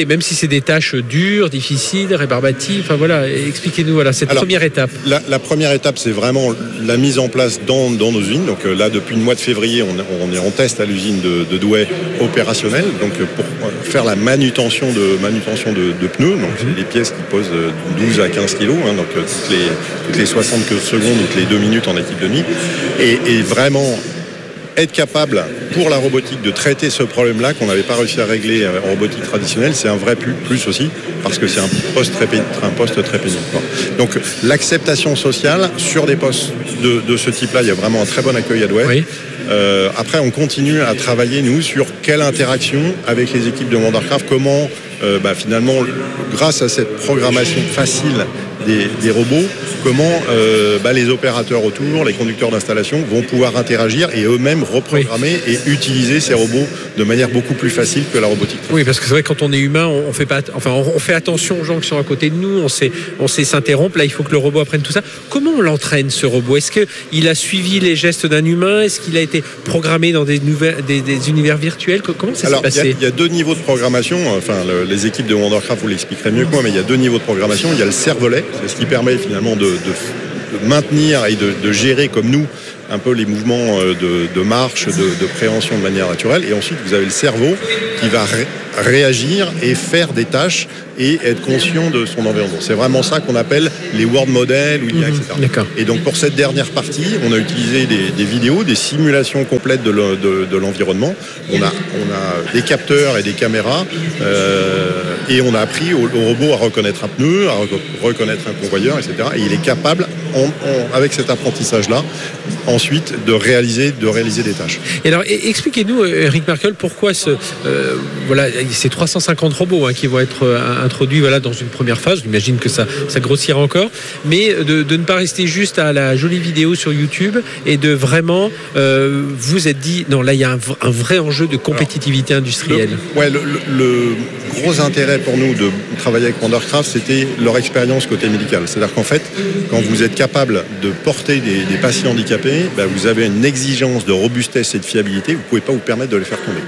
c'est des tâches dures, difficiles, rébarbatives. Enfin voilà, expliquez-nous voilà cette Alors, première étape. La, la première étape, c'est vraiment la mise en place dans, dans nos usines. Donc là, depuis le mois de février, on, on est en test à l'usine de, de Douai opérationnelle. Donc pour faire la manutention de manutention de, de pneus. Donc c'est des pièces qui posent douze à quinze kilos. Hein, donc toutes les toutes les soixante secondes, toutes les deux minutes en équipe de nuit. Et, et vraiment être capable pour la robotique de traiter ce problème-là qu'on n'avait pas réussi à régler en robotique traditionnelle, c'est un vrai plus, plus aussi parce que c'est un poste très, un poste très pénible. Donc l'acceptation sociale sur des postes de, de ce type-là, il y a vraiment un très bon accueil à Douai. Oui. Euh, après, on continue à travailler, nous, sur quelle interaction avec les équipes de Wondercraft, comment, euh, bah, finalement, grâce à cette programmation facile des, des robots, comment euh, bah, les opérateurs autour, les conducteurs d'installation vont pouvoir interagir et eux-mêmes reprogrammer oui. et utiliser ces robots de manière beaucoup plus facile que la robotique. Oui, parce que c'est vrai que quand on est humain, on fait pas, enfin, on fait attention aux gens qui sont à côté de nous, on sait, on sait s'interrompre. Là, il faut que le robot apprenne tout ça. Comment on l'entraîne, ce robot ? Est-ce qu'il a suivi les gestes d'un humain ? Est-ce qu'il a été programmé dans des, nouvelles, des, des univers virtuels ? Comment ça Alors, s'est passé ? Il y, y a deux niveaux de programmation. Enfin, le, les équipes de Wondercraft vous l'expliqueraient mieux que moi, mais il y a deux niveaux de programmation. Il y a le cervelet, c'est ce qui permet finalement de, de, de maintenir et de, de gérer comme nous un peu les mouvements de, de marche, de, de préhension de manière naturelle. Et ensuite, vous avez le cerveau qui va ré, réagir et faire des tâches et être conscient de son environnement. C'est vraiment ça qu'on appelle les world models ou I A, mmh, et cetera. D'accord. Et donc pour cette dernière partie, on a utilisé des, des vidéos, des simulations complètes de, le, de, de l'environnement. On a, on a des capteurs et des caméras euh, et on a appris au, au robot à reconnaître un pneu, à reconnaître un convoyeur, et cetera. Et il est capable, en, en, avec cet apprentissage-là, ensuite de réaliser, de réaliser des tâches. Et alors, expliquez-nous, Eric Merkel, pourquoi ce, euh, voilà, ces trois cent cinquante robots hein, qui vont être euh, introduits voilà, dans une première phase. J'imagine que ça, ça grossira encore, mais de, de ne pas rester juste à la jolie vidéo sur YouTube et de vraiment euh, vous êtes dit, non, là, il y a un, un vrai enjeu de compétitivité alors, industrielle. Le, ouais, le, le, le gros intérêt pour nous de travailler avec Wondercraft, c'était leur expérience côté médical. C'est-à-dire qu'en fait, quand vous êtes capable de porter des, des patients handicapés, ben vous avez une exigence de robustesse et de fiabilité, vous ne pouvez pas vous permettre de les faire tomber.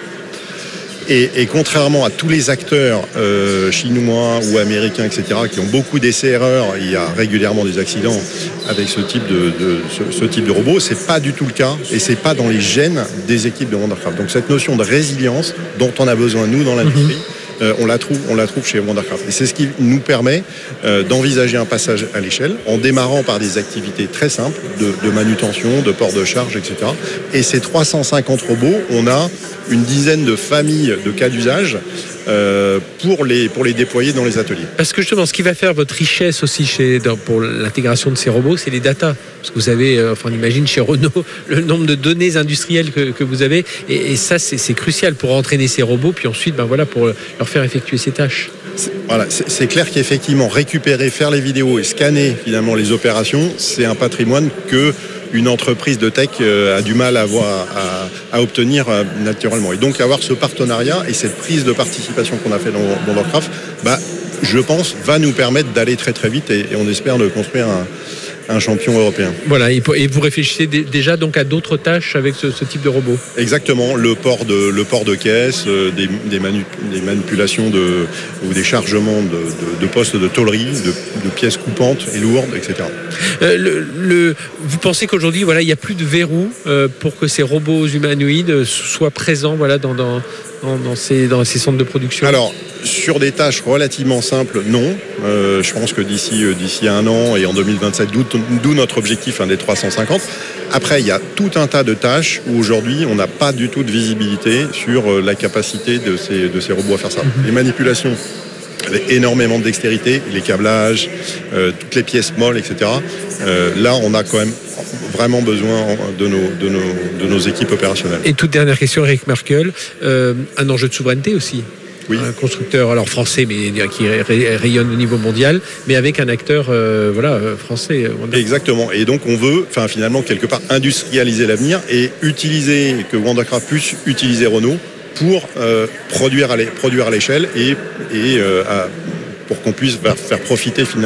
Et, et contrairement à tous les acteurs euh, chinois ou américains, et cetera, qui ont beaucoup d'essais-erreurs, il y a régulièrement des accidents avec ce type de, de, ce, ce type de robot, c'est pas du tout le cas et c'est pas dans les gènes des équipes de Wondercraft. Donc cette notion de résilience dont on a besoin, nous, dans l'industrie, mm-hmm. Euh, on la trouve, on la trouve chez Wondercraft. Et c'est ce qui nous permet euh, d'envisager un passage à l'échelle en démarrant par des activités très simples de, de manutention, de port de charge, et cetera. Et ces trois cent cinquante robots, on a une dizaine de familles de cas d'usage euh, pour les pour les déployer dans les ateliers. Parce que justement, ce qui va faire votre richesse aussi chez dans, pour l'intégration de ces robots, c'est les datas. Parce que vous avez, euh, enfin, on imagine chez Renault le nombre de données industrielles que, que vous avez, et, et ça, c'est, c'est crucial pour entraîner ces robots, puis ensuite, ben voilà, pour leur faire effectuer ces tâches. C'est, voilà, c'est, c'est clair qu'effectivement, récupérer, faire les vidéos et scanner finalement les opérations, c'est un patrimoine que une entreprise de tech euh, a du mal à, avoir, à, à obtenir euh, naturellement. Et donc avoir ce partenariat et cette prise de participation qu'on a fait dans, dans Wondercraft, bah, je pense, va nous permettre d'aller très très vite et, et on espère de construire un, un champion européen. Voilà, et vous réfléchissez déjà donc à d'autres tâches avec ce, ce type de robot ? Exactement, le port de, le port de caisse, euh, des, des, manu, des manipulations de, ou des chargements de, de, de postes de tôlerie, de, de pièces coupantes et lourdes, et cetera. Euh, le, le, vous pensez qu'aujourd'hui, voilà, il n'y a plus de verrou euh, pour que ces robots humanoïdes soient présents voilà, dans, dans, dans, dans, ces, dans ces centres de production ? Alors, sur des tâches relativement simples, non. Euh, je pense que d'ici, euh, d'ici un an et en deux mille vingt-sept, d'où, d'où notre objectif hein, des trois cent cinquante. Après, il y a tout un tas de tâches où aujourd'hui, on n'a pas du tout de visibilité sur euh, la capacité de ces, de ces robots à faire ça. Mm-hmm. Les manipulations avec énormément de dextérité, les câblages, euh, toutes les pièces molles, et cetera. Euh, là, on a quand même vraiment besoin de nos, de nos, de nos équipes opérationnelles. Et toute dernière question, Eric Merkel, euh, un enjeu de souveraineté aussi. Oui. Un constructeur alors français mais qui rayonne au niveau mondial, mais avec un acteur euh, voilà français. Exactement. Et donc on veut, enfin finalement quelque part industrialiser l'avenir et utiliser que Wondercraft puisse utiliser Renault pour euh, produire à produire à l'échelle et et euh, à, pour qu'on puisse faire profiter finalement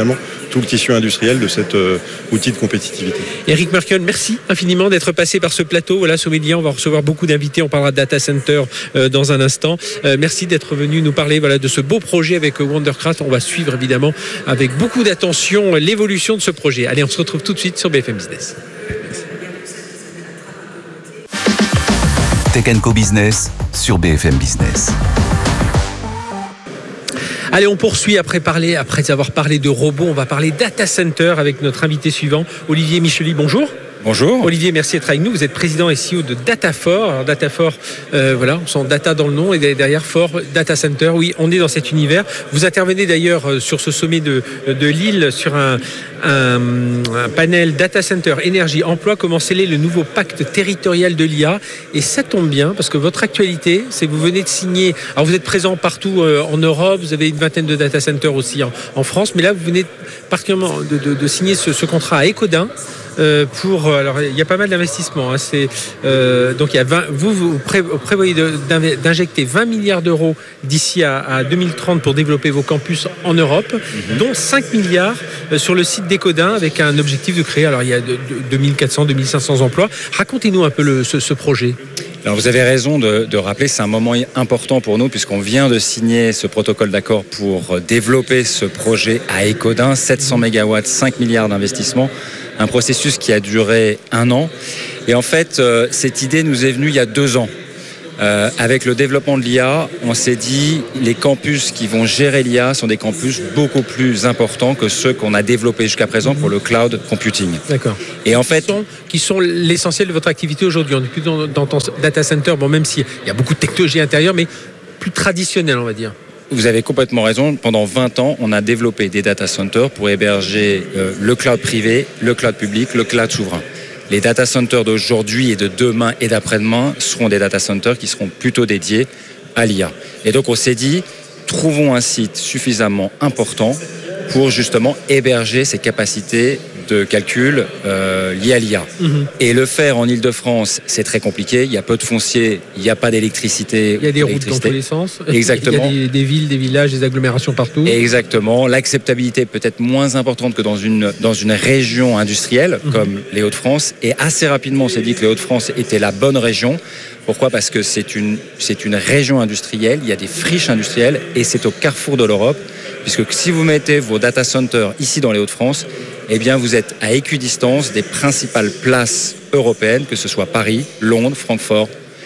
tout le tissu industriel de cet euh, outil de compétitivité. Eric Merkel, merci infiniment d'être passé par ce plateau. Voilà, Sommet de l'I A, on va recevoir beaucoup d'invités. On parlera de data center euh, dans un instant. Euh, merci d'être venu nous parler voilà, de ce beau projet avec Wondercraft. On va suivre évidemment avec beaucoup d'attention l'évolution de ce projet. Allez, on se retrouve tout de suite sur B F M Business. Tech and Co Business sur B F M Business. Allez, on poursuit après parler, après avoir parlé de robots, on va parler data center avec notre invité suivant, Olivier Micheli. Bonjour. Bonjour. Olivier, merci d'être avec nous. Vous êtes président et C E O de Datafor. Alors Datafor, euh, voilà, on sent data dans le nom et derrière Fort Data Center. Oui, on est dans cet univers. Vous intervenez d'ailleurs sur ce sommet de, de Lille sur un, un, un panel Data Center, énergie, emploi, comment sceller le nouveau pacte territorial de l'I A. Et ça tombe bien parce que votre actualité, c'est que vous venez de signer. Alors vous êtes présent partout euh, en Europe, vous avez une vingtaine de data centers aussi en, en France, mais là vous venez particulièrement de, de, de signer ce, ce contrat à Ecodin. Euh, pour alors il y a pas mal d'investissements hein, c'est euh, donc il y a vingt, vous vous pré, prévoyez de, d'injecter vingt milliards d'euros d'ici à, à deux mille trente pour développer vos campus en Europe, mm-hmm. dont cinq milliards sur le site d'Ecodin avec un objectif de créer alors il y a de, de, deux mille quatre cents deux mille cinq cents emplois. Racontez-nous un peu le, ce, ce projet. Alors vous avez raison de, de rappeler, c'est un moment important pour nous puisqu'on vient de signer ce protocole d'accord pour développer ce projet à Ecodin, sept cents mégawatts, cinq milliards d'investissements. Un processus qui a duré un an. Et en fait, euh, cette idée nous est venue il y a deux ans. Euh, avec le développement de l'I A, on s'est dit les campus qui vont gérer l'I A sont des campus beaucoup plus importants que ceux qu'on a développés jusqu'à présent pour le cloud computing. D'accord. Et en fait, qui sont, qui sont l'essentiel de votre activité aujourd'hui. On n'est plus dans, dans ton data center, bon, même s'il y a beaucoup de technologies intérieures, mais plus traditionnelles, on va dire. Vous avez complètement raison. Pendant vingt ans, on a développé des data centers pour héberger euh, le cloud privé, le cloud public, le cloud souverain. Les data centers d'aujourd'hui et de demain et d'après-demain seront des data centers qui seront plutôt dédiés à l'I A. Et donc on s'est dit, trouvons un site suffisamment important pour justement héberger ces capacités de calcul euh, liées à l'I A. Mmh. Et le faire en Ile-de-France, c'est très compliqué. Il y a peu de foncier, il n'y a pas d'électricité. Il y a des routes dans tous les sens. Exactement. Il y a des, des villes, des villages, des agglomérations partout. Exactement. L'acceptabilité peut être moins importante que dans une, dans une région industrielle mmh. comme les Hauts-de-France. Et assez rapidement, on s'est dit que les Hauts-de-France étaient la bonne région. Pourquoi ? Parce que c'est une, c'est une région industrielle, il y a des friches industrielles et c'est au carrefour de l'Europe. Puisque si vous mettez vos data centers ici dans les Hauts-de-France, eh bien vous êtes à équidistance des principales places européennes, que ce soit Paris, Londres, Francfort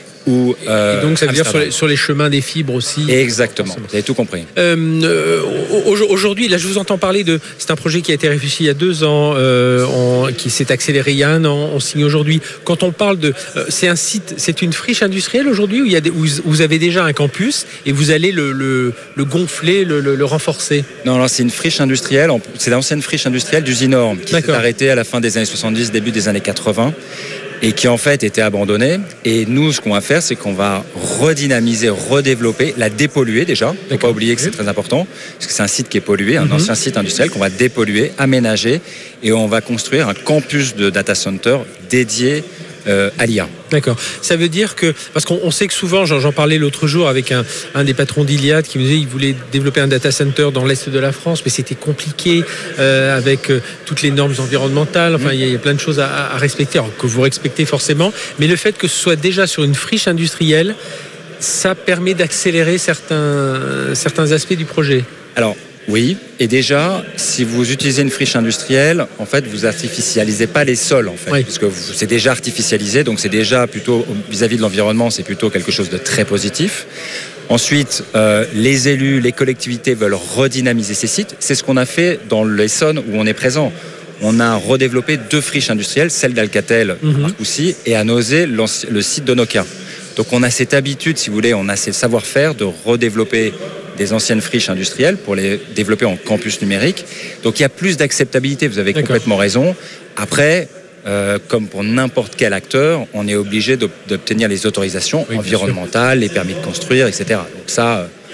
ou euh, et donc ça veut dire sur les, sur les chemins des fibres aussi. Exactement, forcément. Vous avez tout compris. Euh, euh, aujourd'hui, là je vous entends parler de, c'est un projet qui a été réfléchi il y a deux ans, euh, on, qui s'est accéléré il y a un an, on signe aujourd'hui. Quand on parle de, euh, c'est un site, c'est une friche industrielle aujourd'hui où il y a des, où vous avez déjà un campus et vous allez le, le, le gonfler, le, le, le renforcer. Non, non, c'est une friche industrielle, c'est l'ancienne friche industrielle d'Usinorm qui D'accord. s'est arrêtée à la fin des années soixante-dix, début des années quatre-vingts. Et qui en fait était abandonnée. Et nous, ce qu'on va faire, c'est qu'on va redynamiser, redévelopper, la dépolluer déjà. Il ne faut pas oublier que c'est très important, parce que c'est un site qui est pollué, un mm-hmm. ancien site industriel qu'on va dépolluer, aménager, et on va construire un campus de data center dédié euh, à l'I A. D'accord. Ça veut dire que, parce qu'on on sait que souvent, j'en, j'en parlais l'autre jour avec un, un des patrons d'Iliad qui me disait qu'il voulait développer un data center dans l'est de la France, mais c'était compliqué euh, avec euh, toutes les normes environnementales. Enfin, il y, y a plein de choses à, à respecter, alors, que vous respectez forcément. Mais le fait que ce soit déjà sur une friche industrielle, ça permet d'accélérer certains, certains aspects du projet. Alors, oui, et déjà, si vous utilisez une friche industrielle, en fait, vous artificialisez pas les sols, en fait, oui. puisque vous, c'est déjà artificialisé, donc c'est déjà plutôt, vis-à-vis de l'environnement, c'est plutôt quelque chose de très positif. Ensuite, euh, les élus, les collectivités veulent redynamiser ces sites. C'est ce qu'on a fait dans l'Essonne où on est présent. On a redéveloppé deux friches industrielles, celle d'Alcatel, mm-hmm. à Marcoussis, et à Nozay, le site de Nokia. Donc on a cette habitude, si vous voulez, on a ce savoir-faire de redévelopper des anciennes friches industrielles pour les développer en campus numérique. Donc il y a plus d'acceptabilité, vous avez D'accord. complètement raison. Après, euh, comme pour n'importe quel acteur, on est obligé d'obtenir les autorisations oui, environnementales, les permis de construire, et cetera. Donc ça,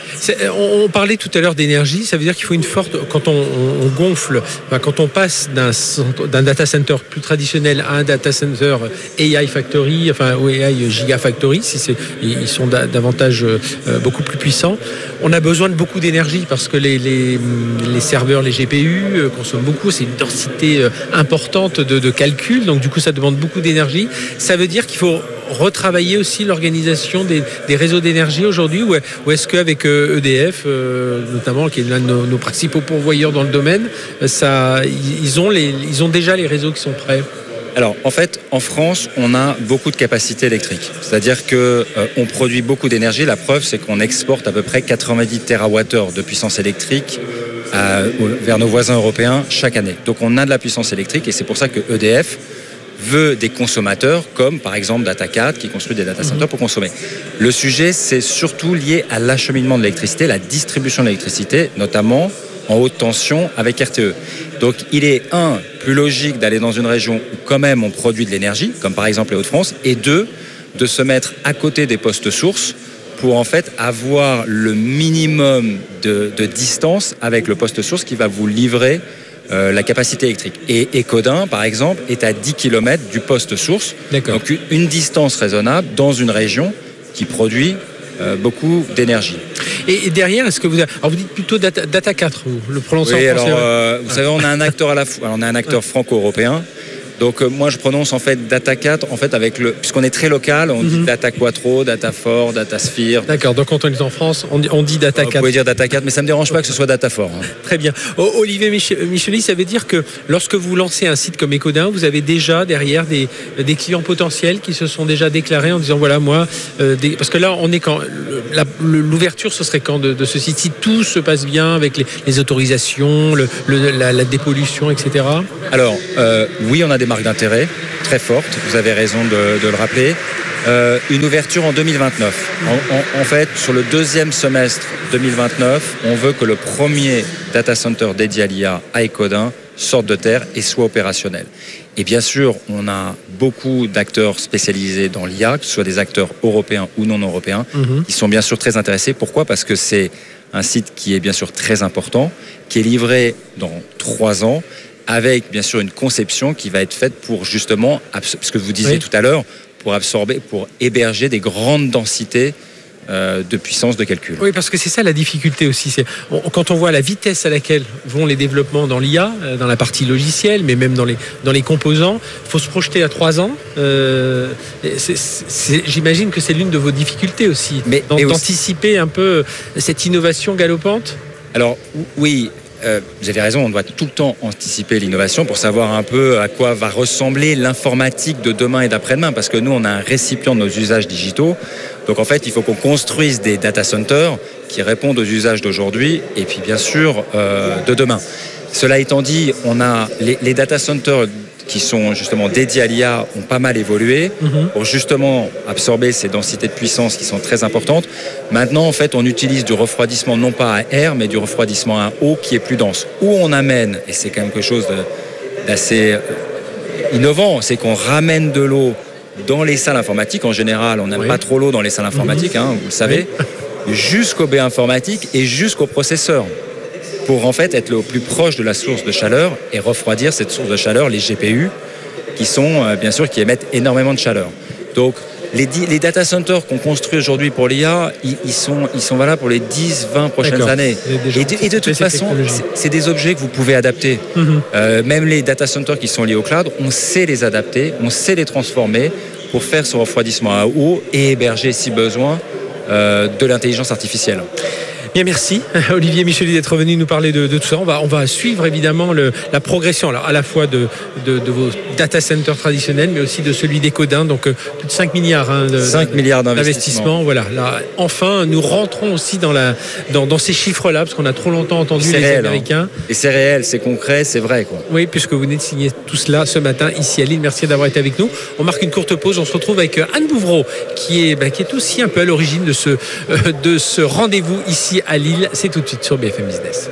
On, on parlait tout à l'heure d'énergie, ça veut dire qu'il faut une forte... Quand on, on gonfle, enfin, quand on passe d'un, d'un data center plus traditionnel à un data center A I Factory, enfin ou A I Gigafactory, si c'est, ils sont da, davantage euh, beaucoup plus puissants, on a besoin de beaucoup d'énergie parce que les, les, les serveurs, les G P U euh, consomment beaucoup, c'est une densité euh, importante de, de calcul, donc du coup ça demande beaucoup d'énergie. Ça veut dire qu'il faut retravailler aussi l'organisation des, des réseaux d'énergie aujourd'hui, ou, ou est-ce qu'avec euh, E D F, euh, notamment, qui est l'un de nos, nos principaux pourvoyeurs dans le domaine, ça, ils, ont les, ils ont déjà les réseaux qui sont prêts? Alors, en fait, en France, on a beaucoup de capacités électriques. C'est-à-dire qu'on euh, produit beaucoup d'énergie. La preuve, c'est qu'on exporte à peu près quatre-vingt-dix térawattheures de puissance électrique à, vers nos voisins européens chaque année. Donc, on a de la puissance électrique et c'est pour ça que E D F veut des consommateurs comme, par exemple, Datacat, qui construit des data centers pour consommer. Le sujet, c'est surtout lié à l'acheminement de l'électricité, la distribution de l'électricité, notamment en haute tension avec R T E. Donc il est, un, plus logique d'aller dans une région où quand même on produit de l'énergie, comme par exemple les Hauts-de-France, et deux, de se mettre à côté des postes sources pour en fait avoir le minimum de, de distance avec le poste source qui va vous livrer euh, la capacité électrique. Et Ecodin, par exemple, est à dix kilomètres du poste source. D'accord. Donc une distance raisonnable dans une région qui produit euh, beaucoup d'énergie. Et derrière, est-ce que vous avez... Alors vous dites plutôt Data, Data quatre, vous le prononcez oui, en français. Alors, euh, vous savez, on a un acteur à la fois. On a un acteur franco-européen. Donc euh, moi, je prononce en fait Data quatre, en fait avec le, puisqu'on est très local, on mm-hmm. dit Data Quattro, Data Four, Data Sphere. D'accord. Donc quand on est en France, on dit, on dit Data quatre. Vous pouvez dire Data quatre, mais ça me dérange pas que ce soit Data Four. Hein. Très bien. O- Olivier Micheli, ça veut dire que lorsque vous lancez un site comme Ecodin, vous avez déjà derrière des, des clients potentiels qui se sont déjà déclarés en disant voilà moi, euh, des... parce que là on est quand la, l'ouverture ce serait quand de, de ce site, si tout se passe bien avec les, les autorisations, le, le, la, la dépollution, et cetera. Alors euh, oui, on a des marques d'intérêt très fortes, vous avez raison de, de le rappeler. Euh, une ouverture en deux mille vingt-neuf. En, en, en fait, sur le deuxième semestre deux mille vingt-neuf, on veut que le premier data center dédié à l'I A à Ecodin sorte de terre et soit opérationnel. Et bien sûr, on a beaucoup d'acteurs spécialisés dans l'I A, que ce soit des acteurs européens ou non européens, mmh. qui sont bien sûr très intéressés. Pourquoi ? Parce que c'est un site qui est bien sûr très important, qui est livré dans trois ans, avec bien sûr une conception qui va être faite pour justement, ce que vous disiez oui. tout à l'heure, pour absorber, pour héberger des grandes densités euh, de puissance de calcul. Oui, parce que c'est ça la difficulté aussi. C'est, on, quand on voit la vitesse à laquelle vont les développements dans l'I A, dans la partie logicielle, mais même dans les, dans les composants, il faut se projeter à trois ans. Euh, c'est, c'est, j'imagine que c'est l'une de vos difficultés aussi, mais, d'anticiper aussi un peu cette innovation galopante. Alors oui, Euh, vous avez raison, on doit tout le temps anticiper l'innovation pour savoir un peu à quoi va ressembler l'informatique de demain et d'après-demain, parce que nous, on a un récipient de nos usages digitaux. Donc en fait, il faut qu'on construise des data centers qui répondent aux usages d'aujourd'hui et puis bien sûr euh, de demain. Cela étant dit, on a les, les data centers qui sont justement dédiés à l'I A ont pas mal évolué mmh. pour justement absorber ces densités de puissance qui sont très importantes. Maintenant, en fait, on utilise du refroidissement non pas à air, mais du refroidissement à eau qui est plus dense. Où on amène, et c'est quand même quelque chose de, d'assez innovant, c'est qu'on ramène de l'eau dans les salles informatiques. En général, on n'aime oui. pas trop l'eau dans les salles informatiques, mmh. hein, vous le savez, oui. jusqu'au baie informatique et jusqu'au processeur, pour en fait être le plus proche de la source de chaleur et refroidir cette source de chaleur, les G P U, qui sont euh, bien sûr qui émettent énormément de chaleur. Donc les, les data centers qu'on construit aujourd'hui pour l'I A, ils, ils, sont, ils sont valables pour les dix vingt prochaines D'accord. années. Et de, et de toute façon, c'est, c'est des objets que vous pouvez adapter. Mm-hmm. Euh, même les data centers qui sont liés au cloud, on sait les adapter, on sait les transformer pour faire ce refroidissement à eau et héberger, si besoin, euh, de l'intelligence artificielle. Bien, merci Olivier Micheli d'être venu nous parler de, de tout ça. On va, on va suivre évidemment le, la progression alors, à la fois de, de, de vos data centers traditionnels, mais aussi de celui d'Ecodin. Donc euh, plus de cinq milliards, hein, de, cinq milliards d'investissements. Voilà. Là, enfin, nous rentrons aussi dans, la, dans, dans ces chiffres-là, parce qu'on a trop longtemps entendu c'est les réel, Américains. Hein. Et c'est réel, c'est concret, c'est vrai, quoi. Oui, puisque vous venez de signer tout cela ce matin ici à Lille. Merci d'avoir été avec nous. On marque une courte pause. On se retrouve avec Anne Bouvreau, qui est, bah, qui est aussi un peu à l'origine de ce, euh, de ce rendez-vous ici à Lille. C'est tout de suite sur B F M Business.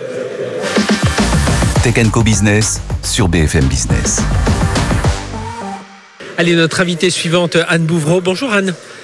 Tech and Co Business sur B F M Business. Allez, notre invitée suivante, Anne Bouvreau. Bonjour Anne.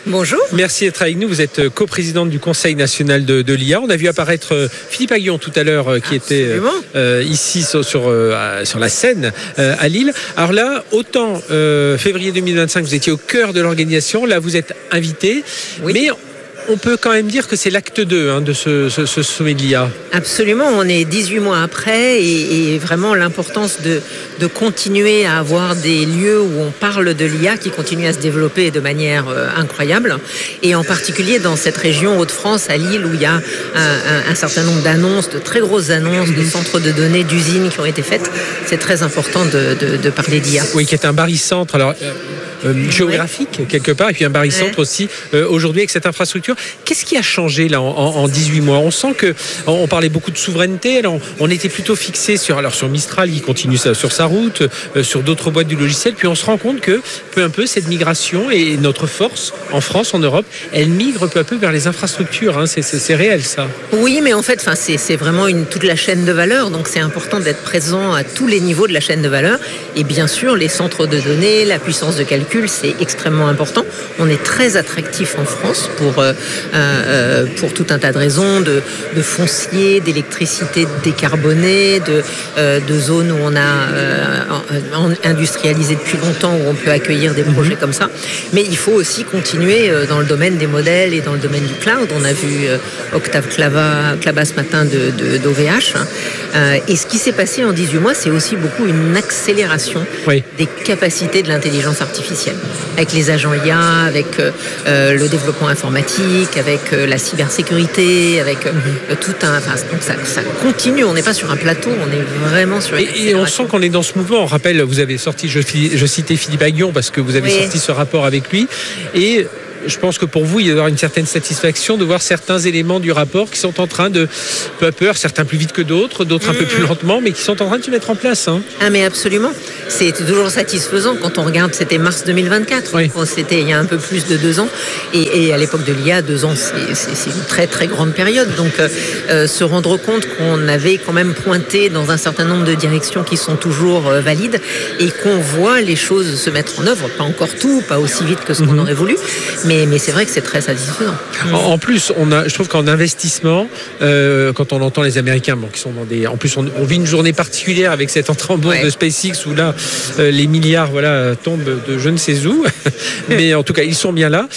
Bonjour. Merci d'être avec nous. Vous êtes coprésidente du Conseil national de, de l'I A. On a vu apparaître Philippe Aghion tout à l'heure, qui Absolument. était euh, ici sur, sur, euh, sur la scène euh, à Lille. Alors là, autant euh, février deux mille vingt-cinq, vous étiez au cœur de l'organisation. Là, vous êtes invité. Oui. Mais on peut quand même dire que c'est l'acte deux hein, de ce, ce, ce sommet de l'I A. Absolument, on est dix-huit mois après et, et vraiment l'importance de, de continuer à avoir des lieux où on parle de l'I A qui continue à se développer de manière euh, incroyable. Et en particulier dans cette région Hauts-de-France, à Lille, où il y a un, un, un certain nombre d'annonces, de très grosses annonces, de centres de données, d'usines qui ont été faites. C'est très important de, de, de parler d'I A. Oui, qui est un barycentre. Alors, euh... Euh, géographique ouais. quelque part et puis un barycentre ouais. aussi euh, aujourd'hui avec cette infrastructure. Qu'est-ce qui a changé là en, en dix-huit mois? On sent que on parlait beaucoup de souveraineté. Alors, on était plutôt fixé sur alors sur Mistral qui continue sa, sur sa route, euh, sur d'autres boîtes du logiciel. Puis on se rend compte que peu à peu cette migration et notre force en France, en Europe, elle migre peu à peu vers les infrastructures. Hein. C'est, c'est, c'est réel ça. Oui, mais en fait, enfin c'est, c'est vraiment une toute la chaîne de valeur. Donc c'est important d'être présent à tous les niveaux de la chaîne de valeur. Et bien sûr, les centres de données, la puissance de calcul. C'est extrêmement important. On est très attractif en France pour, euh, euh, pour tout un tas de raisons, de, de foncier, d'électricité décarbonée, de, euh, de zones où on a euh, industrialisé depuis longtemps, où on peut accueillir des projets comme ça. Mais il faut aussi continuer dans le domaine des modèles et dans le domaine du cloud. On a vu euh, Octave Klaba, Klaba ce matin de, de, d'O V H. Euh, et ce qui s'est passé en dix-huit mois, c'est aussi beaucoup une accélération oui. des capacités de l'intelligence artificielle. Avec les agents I A, avec euh, le développement informatique, avec euh, la cybersécurité, avec euh, mm-hmm. tout un... Enfin, donc ça, ça continue, on n'est pas sur un plateau, on est vraiment sur... Et, et on sent qu'on est dans ce mouvement. On rappelle, vous avez sorti, je, je citais Philippe Aghion parce que vous avez oui. sorti ce rapport avec lui. Et... je pense que pour vous, il y aura une certaine satisfaction de voir certains éléments du rapport qui sont en train de, peu à peu, certains plus vite que d'autres, d'autres mmh. un peu plus lentement, mais qui sont en train de se mettre en place. Hein. Ah mais absolument. C'est toujours satisfaisant quand on regarde, c'était mars deux mille vingt-quatre, oui. c'était il y a un peu plus de deux ans, et, et à l'époque de l'I A, deux ans, c'est, c'est, c'est une très très grande période. Donc euh, se rendre compte qu'on avait quand même pointé dans un certain nombre de directions qui sont toujours euh, valides, et qu'on voit les choses se mettre en œuvre, pas encore tout, pas aussi vite que ce mmh. qu'on aurait voulu, mais Mais, mais c'est vrai que c'est très satisfaisant. En, en plus, on a, je trouve qu'en investissement, euh, quand on entend les Américains, bon, qui sont dans des, en plus, on, on vit une journée particulière avec cette entrée en bourse ouais. de SpaceX où là, euh, les milliards, voilà, tombent de je ne sais où. Mais en tout cas, ils sont bien là.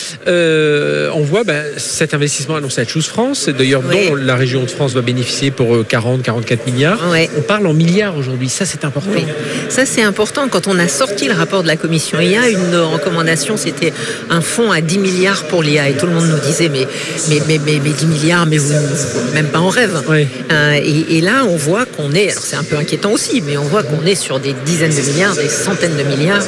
Euh, on voit ben, cet investissement annoncé à Choose France, d'ailleurs, ouais. dont la région de France va bénéficier pour quarante, quarante-quatre milliards. Ouais. On parle en milliards aujourd'hui. Ça, c'est important. Oui. Ça, c'est important. Quand on a sorti le rapport de la commission I A, une recommandation, c'était un fonds à dix milliards pour l'I A, et tout le monde nous disait mais, mais, mais, mais, mais dix milliards, mais vous, vous même pas en rêve. Oui. Euh, et, et là, on voit qu'on est, alors c'est un peu inquiétant aussi, mais on voit qu'on est sur des dizaines de milliards, des centaines de milliards.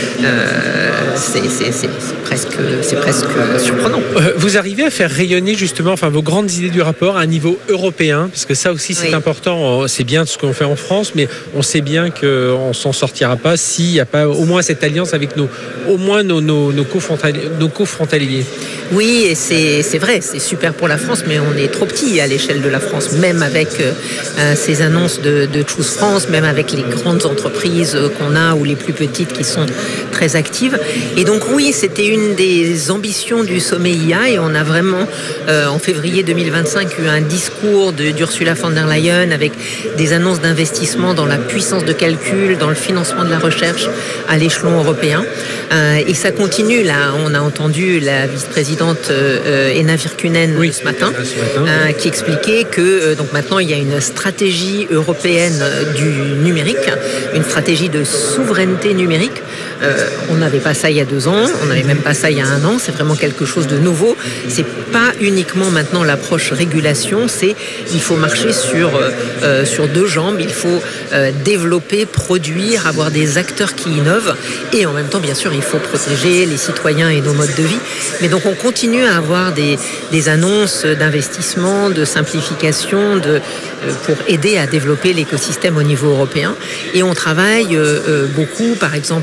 Euh, c'est, c'est, c'est, c'est, presque, c'est presque surprenant. Euh, vous arrivez à faire rayonner justement enfin, vos grandes idées du rapport à un niveau européen, parce que ça aussi c'est oui. important. C'est bien ce qu'on fait en France, mais on sait bien qu'on s'en sortira pas s'il n'y a pas au moins cette alliance avec nos, au moins nos, nos, nos co-frontaliers. Nos co-frontaliers. Oui, et c'est, c'est vrai, c'est super pour la France, mais on est trop petit à l'échelle de la France, même avec euh, ces annonces de, de Choose France, même avec les grandes entreprises qu'on a ou les plus petites qui sont très actives. Et donc oui, c'était une des ambitions du sommet I A, et on a vraiment, euh, en février deux mille vingt-cinq, eu un discours de, d'Ursula von der Leyen avec des annonces d'investissement dans la puissance de calcul, dans le financement de la recherche à l'échelon européen. Euh, et ça continue, là, on a entendu la vice-présidente euh, Ena Virkkunen oui, ce matin, ce matin euh, oui. qui expliquait que euh, donc maintenant il y a une stratégie européenne du numérique, une stratégie de souveraineté numérique. Euh, on n'avait pas ça il y a deux ans, on n'avait même pas ça il y a un an, c'est vraiment quelque chose de nouveau. C'est pas uniquement maintenant l'approche régulation, c'est il faut marcher sur, euh, sur deux jambes, il faut euh, développer, produire, avoir des acteurs qui innovent, et en même temps bien sûr il faut protéger les citoyens et nos modes de vie. Mais donc on continue à avoir des, des annonces d'investissement, de simplification, de, euh, pour aider à développer l'écosystème au niveau européen. Et on travaille euh, beaucoup, par exemple, avec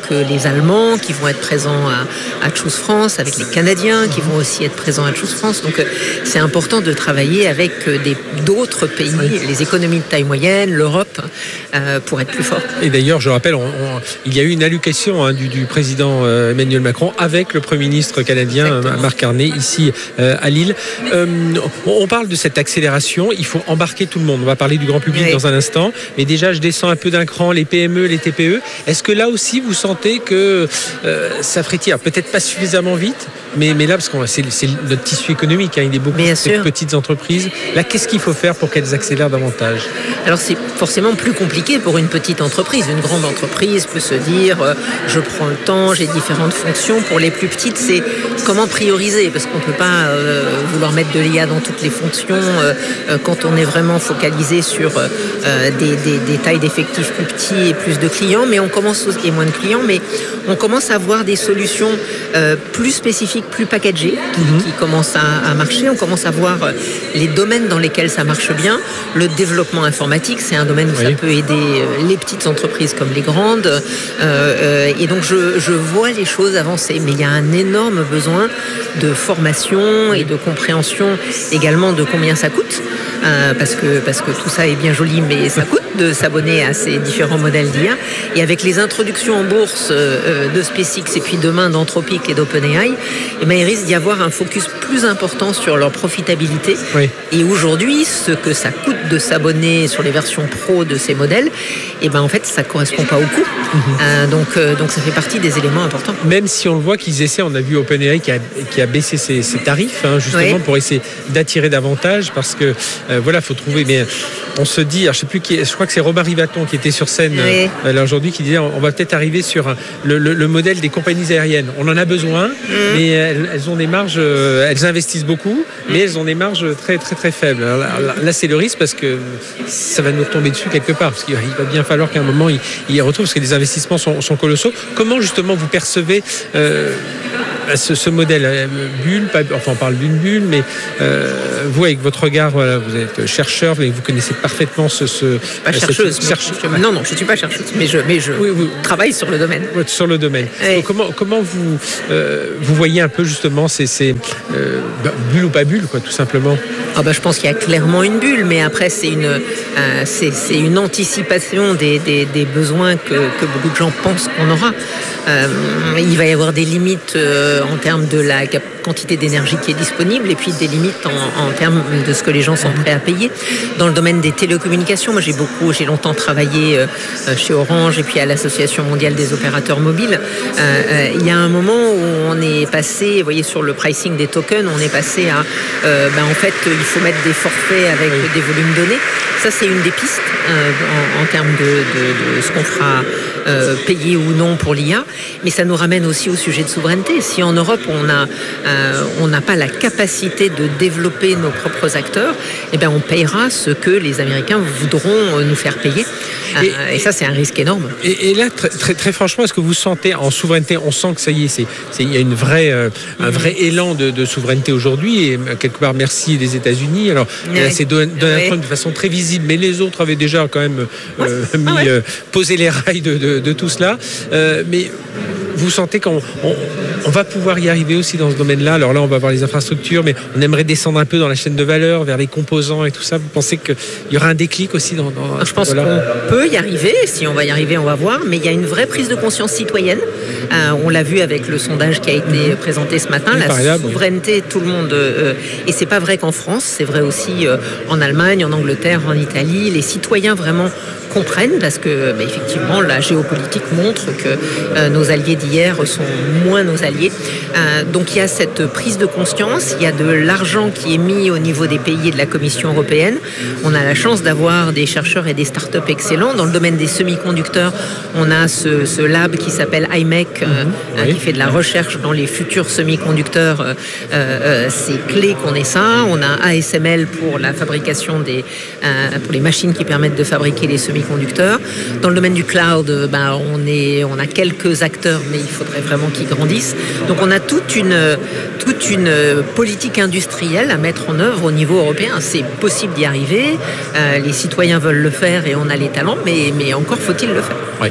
avec les Allemands qui vont être présents à, à Choose France, avec les Canadiens qui vont aussi être présents à Choose France. Donc c'est important de travailler avec des, d'autres pays, les économies de taille moyenne, l'Europe, euh, pour être plus fort. Et d'ailleurs, je rappelle, on, on, il y a eu une allocation hein, du, du président euh, Emmanuel Macron avec le Premier ministre canadien Exactement. Marc Carney ici euh, à Lille. Euh, on parle de cette accélération, il faut embarquer tout le monde. On va parler du grand public oui. dans un instant, mais déjà je descends un peu d'un cran, les P M E, les T P E. Est-ce que là aussi vous sentez que euh, ça frétille, peut-être pas suffisamment vite, mais, mais là, parce que c'est, c'est notre tissu économique, hein, il est beaucoup de petites entreprises. Là, qu'est-ce qu'il faut faire pour qu'elles accélèrent davantage ? Alors c'est forcément plus compliqué pour une petite entreprise. Une grande entreprise peut se dire, euh, je prends le temps, j'ai différentes fonctions. Pour les plus petites, c'est comment prioriser, parce qu'on ne peut pas euh, vouloir mettre de l'I A dans toutes les fonctions euh, euh, quand on est vraiment focalisé sur euh, des, des, des tailles d'effectifs plus petits et plus de clients, mais on commence et moins de clients, mais on commence à avoir des solutions euh, plus spécifiques, plus packagées, qui, mmh. qui commencent à, à marcher. On commence à voir les domaines dans lesquels ça marche bien. Le développement informatique, c'est un domaine où oui. ça peut aider les petites entreprises comme les grandes. Euh, euh, et donc je, je vois les choses avancer, mais il y a un énorme besoin de formation et de compréhension également de combien ça coûte, euh, parce que parce que tout ça est bien joli, mais ça coûte de s'abonner à ces différents modèles d'I A. Et avec les introductions en bourse euh, de SpaceX et puis demain d'Anthropic et d'OpenAI, eh bien, il risque d'y avoir un focus plus important sur leur profitabilité. Oui. Et aujourd'hui, ce que ça coûte de s'abonner sur les versions pro de ces modèles, eh ben en fait, ça ne correspond pas au coût. Mmh. Euh, donc, euh, donc ça fait partie des éléments importants. Même si on le voit qu'ils essaient, on a vu OpenAI qui a, qui a baissé ses, ses tarifs, hein, justement, oui. pour essayer d'attirer davantage, parce que euh, voilà, il faut trouver. Mais on se dit, alors, je sais plus qui, je crois que c'est Robin Rivaton qui était sur scène oui. euh, là, aujourd'hui, qui disait, on va peut-être arriver sur un, le, le, le modèle des compagnies aériennes. On en a besoin, mmh. mais elles, elles ont des marges, euh, elles investissent beaucoup, mmh. mais elles ont des marges très très très faibles. Alors, là, là, là, c'est le risque parce que ça va nous tomber dessus quelque part, parce qu'il va bien falloir qu'à un moment ils y retrouvent, parce que les investissements sont, sont colossaux. Comment justement vous percevez euh, ce, ce modèle euh, bulle, pas, enfin on parle d'une bulle, mais euh, vous avec votre regard, voilà, vous êtes chercheur, vous connaissez parfaitement ce... ce pas chercheuse, cette, cherche... je, non, non, je ne suis pas chercheuse, mais je, mais je oui, oui. travaille sur le domaine. Sur le domaine. Oui. Donc, comment, comment vous, euh, vous voyez un peu justement ces, ces euh, bah, bulles ou pas bulles, quoi, tout simplement? Ah bah, je pense qu'il y a clairement une bulle, mais après c'est une, euh, c'est, c'est une anticipation des, des, des besoins que, que beaucoup de gens pensent qu'on aura. Euh, il va y avoir des limites euh, en termes de la quantité d'énergie qui est disponible, et puis des limites en, en termes de ce que les gens sont prêts à payer. Dans le domaine des télécommunications, moi j'ai beaucoup, j'ai longtemps travaillé euh, chez Orange et puis à l'Association mondiale des opérateurs mobiles. Euh, euh, il y a un moment où on est passé, vous voyez, sur le pricing des tokens, on est passé à, euh, ben, en fait, il faut mettre des forfaits avec oui. des volumes donnés. Ça, c'est une des pistes euh, en, en termes de, de, de ce qu'on fera euh, payer ou non pour l'I A. Mais ça nous ramène aussi au sujet de souveraineté. Si en Europe, on a, euh, on n'a pas la capacité de développer nos propres acteurs, eh bien, on payera ce que les Américains voudront nous faire payer. Et, euh, et ça, c'est un risque énorme. Et, et là, très, très, très franchement, est-ce que vous sentez en souveraineté, on sent que ça y est, c'est, c'est, il y a une vraie, euh, un vrai élan de, de souveraineté aujourd'hui, et quelque part, merci les États-Unis. Alors, oui. là, c'est Donald oui. Trump de façon très visible, mais les autres avaient déjà quand même euh, ouais. mis, ah ouais. euh, posé les rails de, de, de tout cela. Euh, mais vous sentez qu'on on, on va pouvoir y arriver aussi dans ce domaine-là. Alors là, on va voir les infrastructures, mais on aimerait descendre un peu dans la chaîne de valeur, vers les composants et tout ça. Vous pensez qu'il y aura un déclic aussi dans, dans Je pense voilà. qu'on peut y arriver. Si on va y arriver, on va voir. Mais il y a une vraie prise de conscience citoyenne. Euh, on l'a vu avec le sondage qui a été mmh. présenté ce matin. La variable, souveraineté, tout le monde... Euh, et c'est pas vrai qu'en France. C'est vrai aussi euh, en Allemagne, en Angleterre, en Italie. Les citoyens vraiment comprennent, parce que bah, effectivement la géopolitique montre que euh, nos alliés d'hier sont moins nos alliés. Euh, donc il y a cette prise de conscience, il y a de l'argent qui est mis au niveau des pays et de la Commission européenne. On a la chance d'avoir des chercheurs et des startups excellents. Dans le domaine des semi-conducteurs, on a ce, ce lab qui s'appelle I M E C, euh, oui. qui fait de la recherche dans les futurs semi-conducteurs. Euh, euh, c'est clé qu'on ait ça. On a A S M L pour la fabrication des, euh, pour les machines qui permettent de fabriquer les semi-conducteurs. Dans le domaine du cloud, ben, on, est, on a quelques acteurs, mais il faudrait vraiment qu'ils grandissent. Donc on a toute une, toute une politique industrielle à mettre en œuvre au niveau européen. C'est possible d'y arriver, euh, les citoyens veulent le faire et on a les talents, mais, mais encore faut-il le faire. Oui.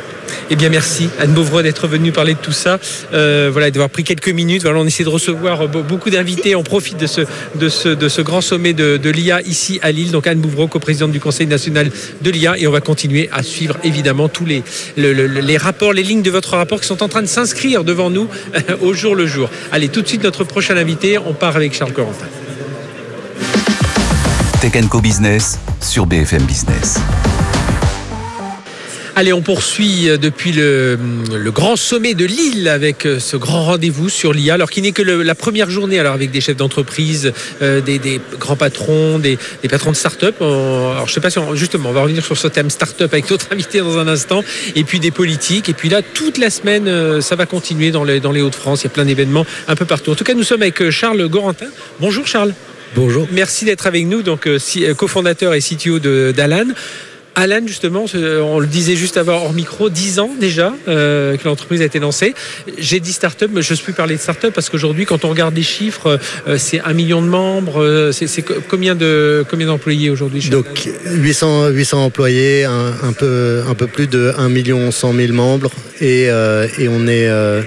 Eh bien, merci Anne Bouvreau d'être venue parler de tout ça. Euh, voilà, d'avoir pris quelques minutes. Voilà, on essaie de recevoir beaucoup d'invités. On profite de ce, de ce, de ce grand sommet de, de l'I A ici à Lille. Donc Anne Bouvreau, coprésidente du Conseil national de l'I A. Et on va continuer à suivre évidemment tous les, le, le, les rapports, les lignes de votre rapport qui sont en train de s'inscrire devant nous euh, au jour le jour. Allez, tout de suite, notre prochain invité. On part avec Charles Corentin. Tech and Co Business sur B F M Business. Allez, on poursuit depuis le, le grand sommet de Lille avec ce grand rendez-vous sur l'I A, alors qui n'est que le, la première journée, alors avec des chefs d'entreprise, euh, des, des grands patrons, des, des patrons de start-up. On, alors je sais pas si on, justement, on va revenir sur ce thème start-up avec notre invité dans un instant, et puis des politiques. Et puis là, toute la semaine, euh, ça va continuer dans les, dans les Hauts-de-France. Il y a plein d'événements un peu partout. En tout cas, nous sommes avec Charles Corentin. Bonjour Charles. Bonjour. Merci d'être avec nous, donc euh, cofondateur et C T O de, d'Alan. Alan, justement, on le disait juste avant hors micro, dix ans déjà euh, que l'entreprise a été lancée. J'ai dit start-up, mais je ne peux plus parler de start-up parce qu'aujourd'hui, quand on regarde les chiffres, euh, c'est un million de membres. Euh, c'est, c'est combien, de, combien d'employés aujourd'hui chez Donc huit cents, huit cents employés, un, un, peu, un peu plus de un million cent mille membres et, euh, et on est... Euh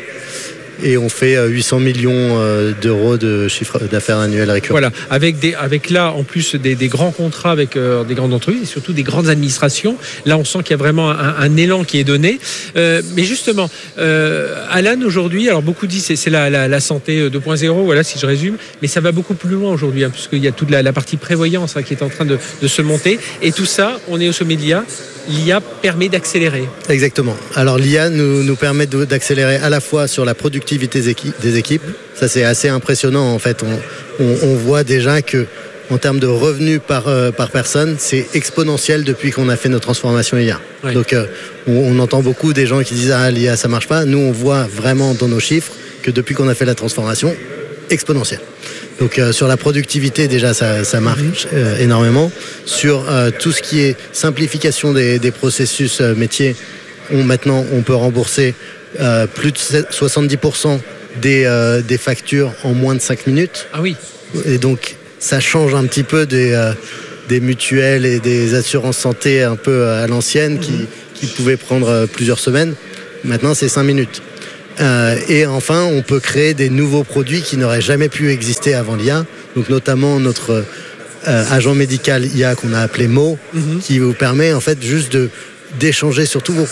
Et on fait huit cents millions d'euros de chiffre d'affaires annuel récurrent. Voilà, avec, des, avec là, en plus des, des grands contrats avec euh, des grandes entreprises et surtout des grandes administrations. Là, on sent qu'il y a vraiment un, un élan qui est donné. Euh, mais justement, euh, Alan, aujourd'hui, alors beaucoup disent c'est, c'est la, la, la santé deux point zéro, voilà, si je résume, mais ça va beaucoup plus loin aujourd'hui, hein, puisqu'il y a toute la, la partie prévoyance hein, qui est en train de, de se monter. Et tout ça, on est au sommet de l'I A. L'I A permet d'accélérer. Exactement. Alors l'I A nous, nous permet de, d'accélérer à la fois sur la productivité des équipes, des équipes. Ça c'est assez impressionnant en fait. On, on, on voit déjà que en termes de revenus par, euh, par personne, c'est exponentiel depuis qu'on a fait nos transformations I A. Oui. Donc euh, on, on entend beaucoup des gens qui disent ah l'I A ça marche pas. Nous on voit vraiment dans nos chiffres que depuis qu'on a fait la transformation, exponentiel. Donc euh, sur la productivité déjà ça, ça marche euh, énormément. Sur euh, tout ce qui est simplification des, des processus euh, métiers, on, maintenant on peut rembourser euh, plus de soixante-dix pour cent des, euh, des factures en moins de cinq minutes. Ah oui. Et donc ça change un petit peu des, euh, des mutuelles et des assurances santé un peu à l'ancienne mmh. qui, qui pouvaient prendre plusieurs semaines. Maintenant c'est cinq minutes. Euh, et enfin, on peut créer des nouveaux produits qui n'auraient jamais pu exister avant l'I A. Donc, notamment notre euh, agent médical I A qu'on a appelé Mo, mm-hmm. qui vous permet en fait juste de d'échanger sur tous vos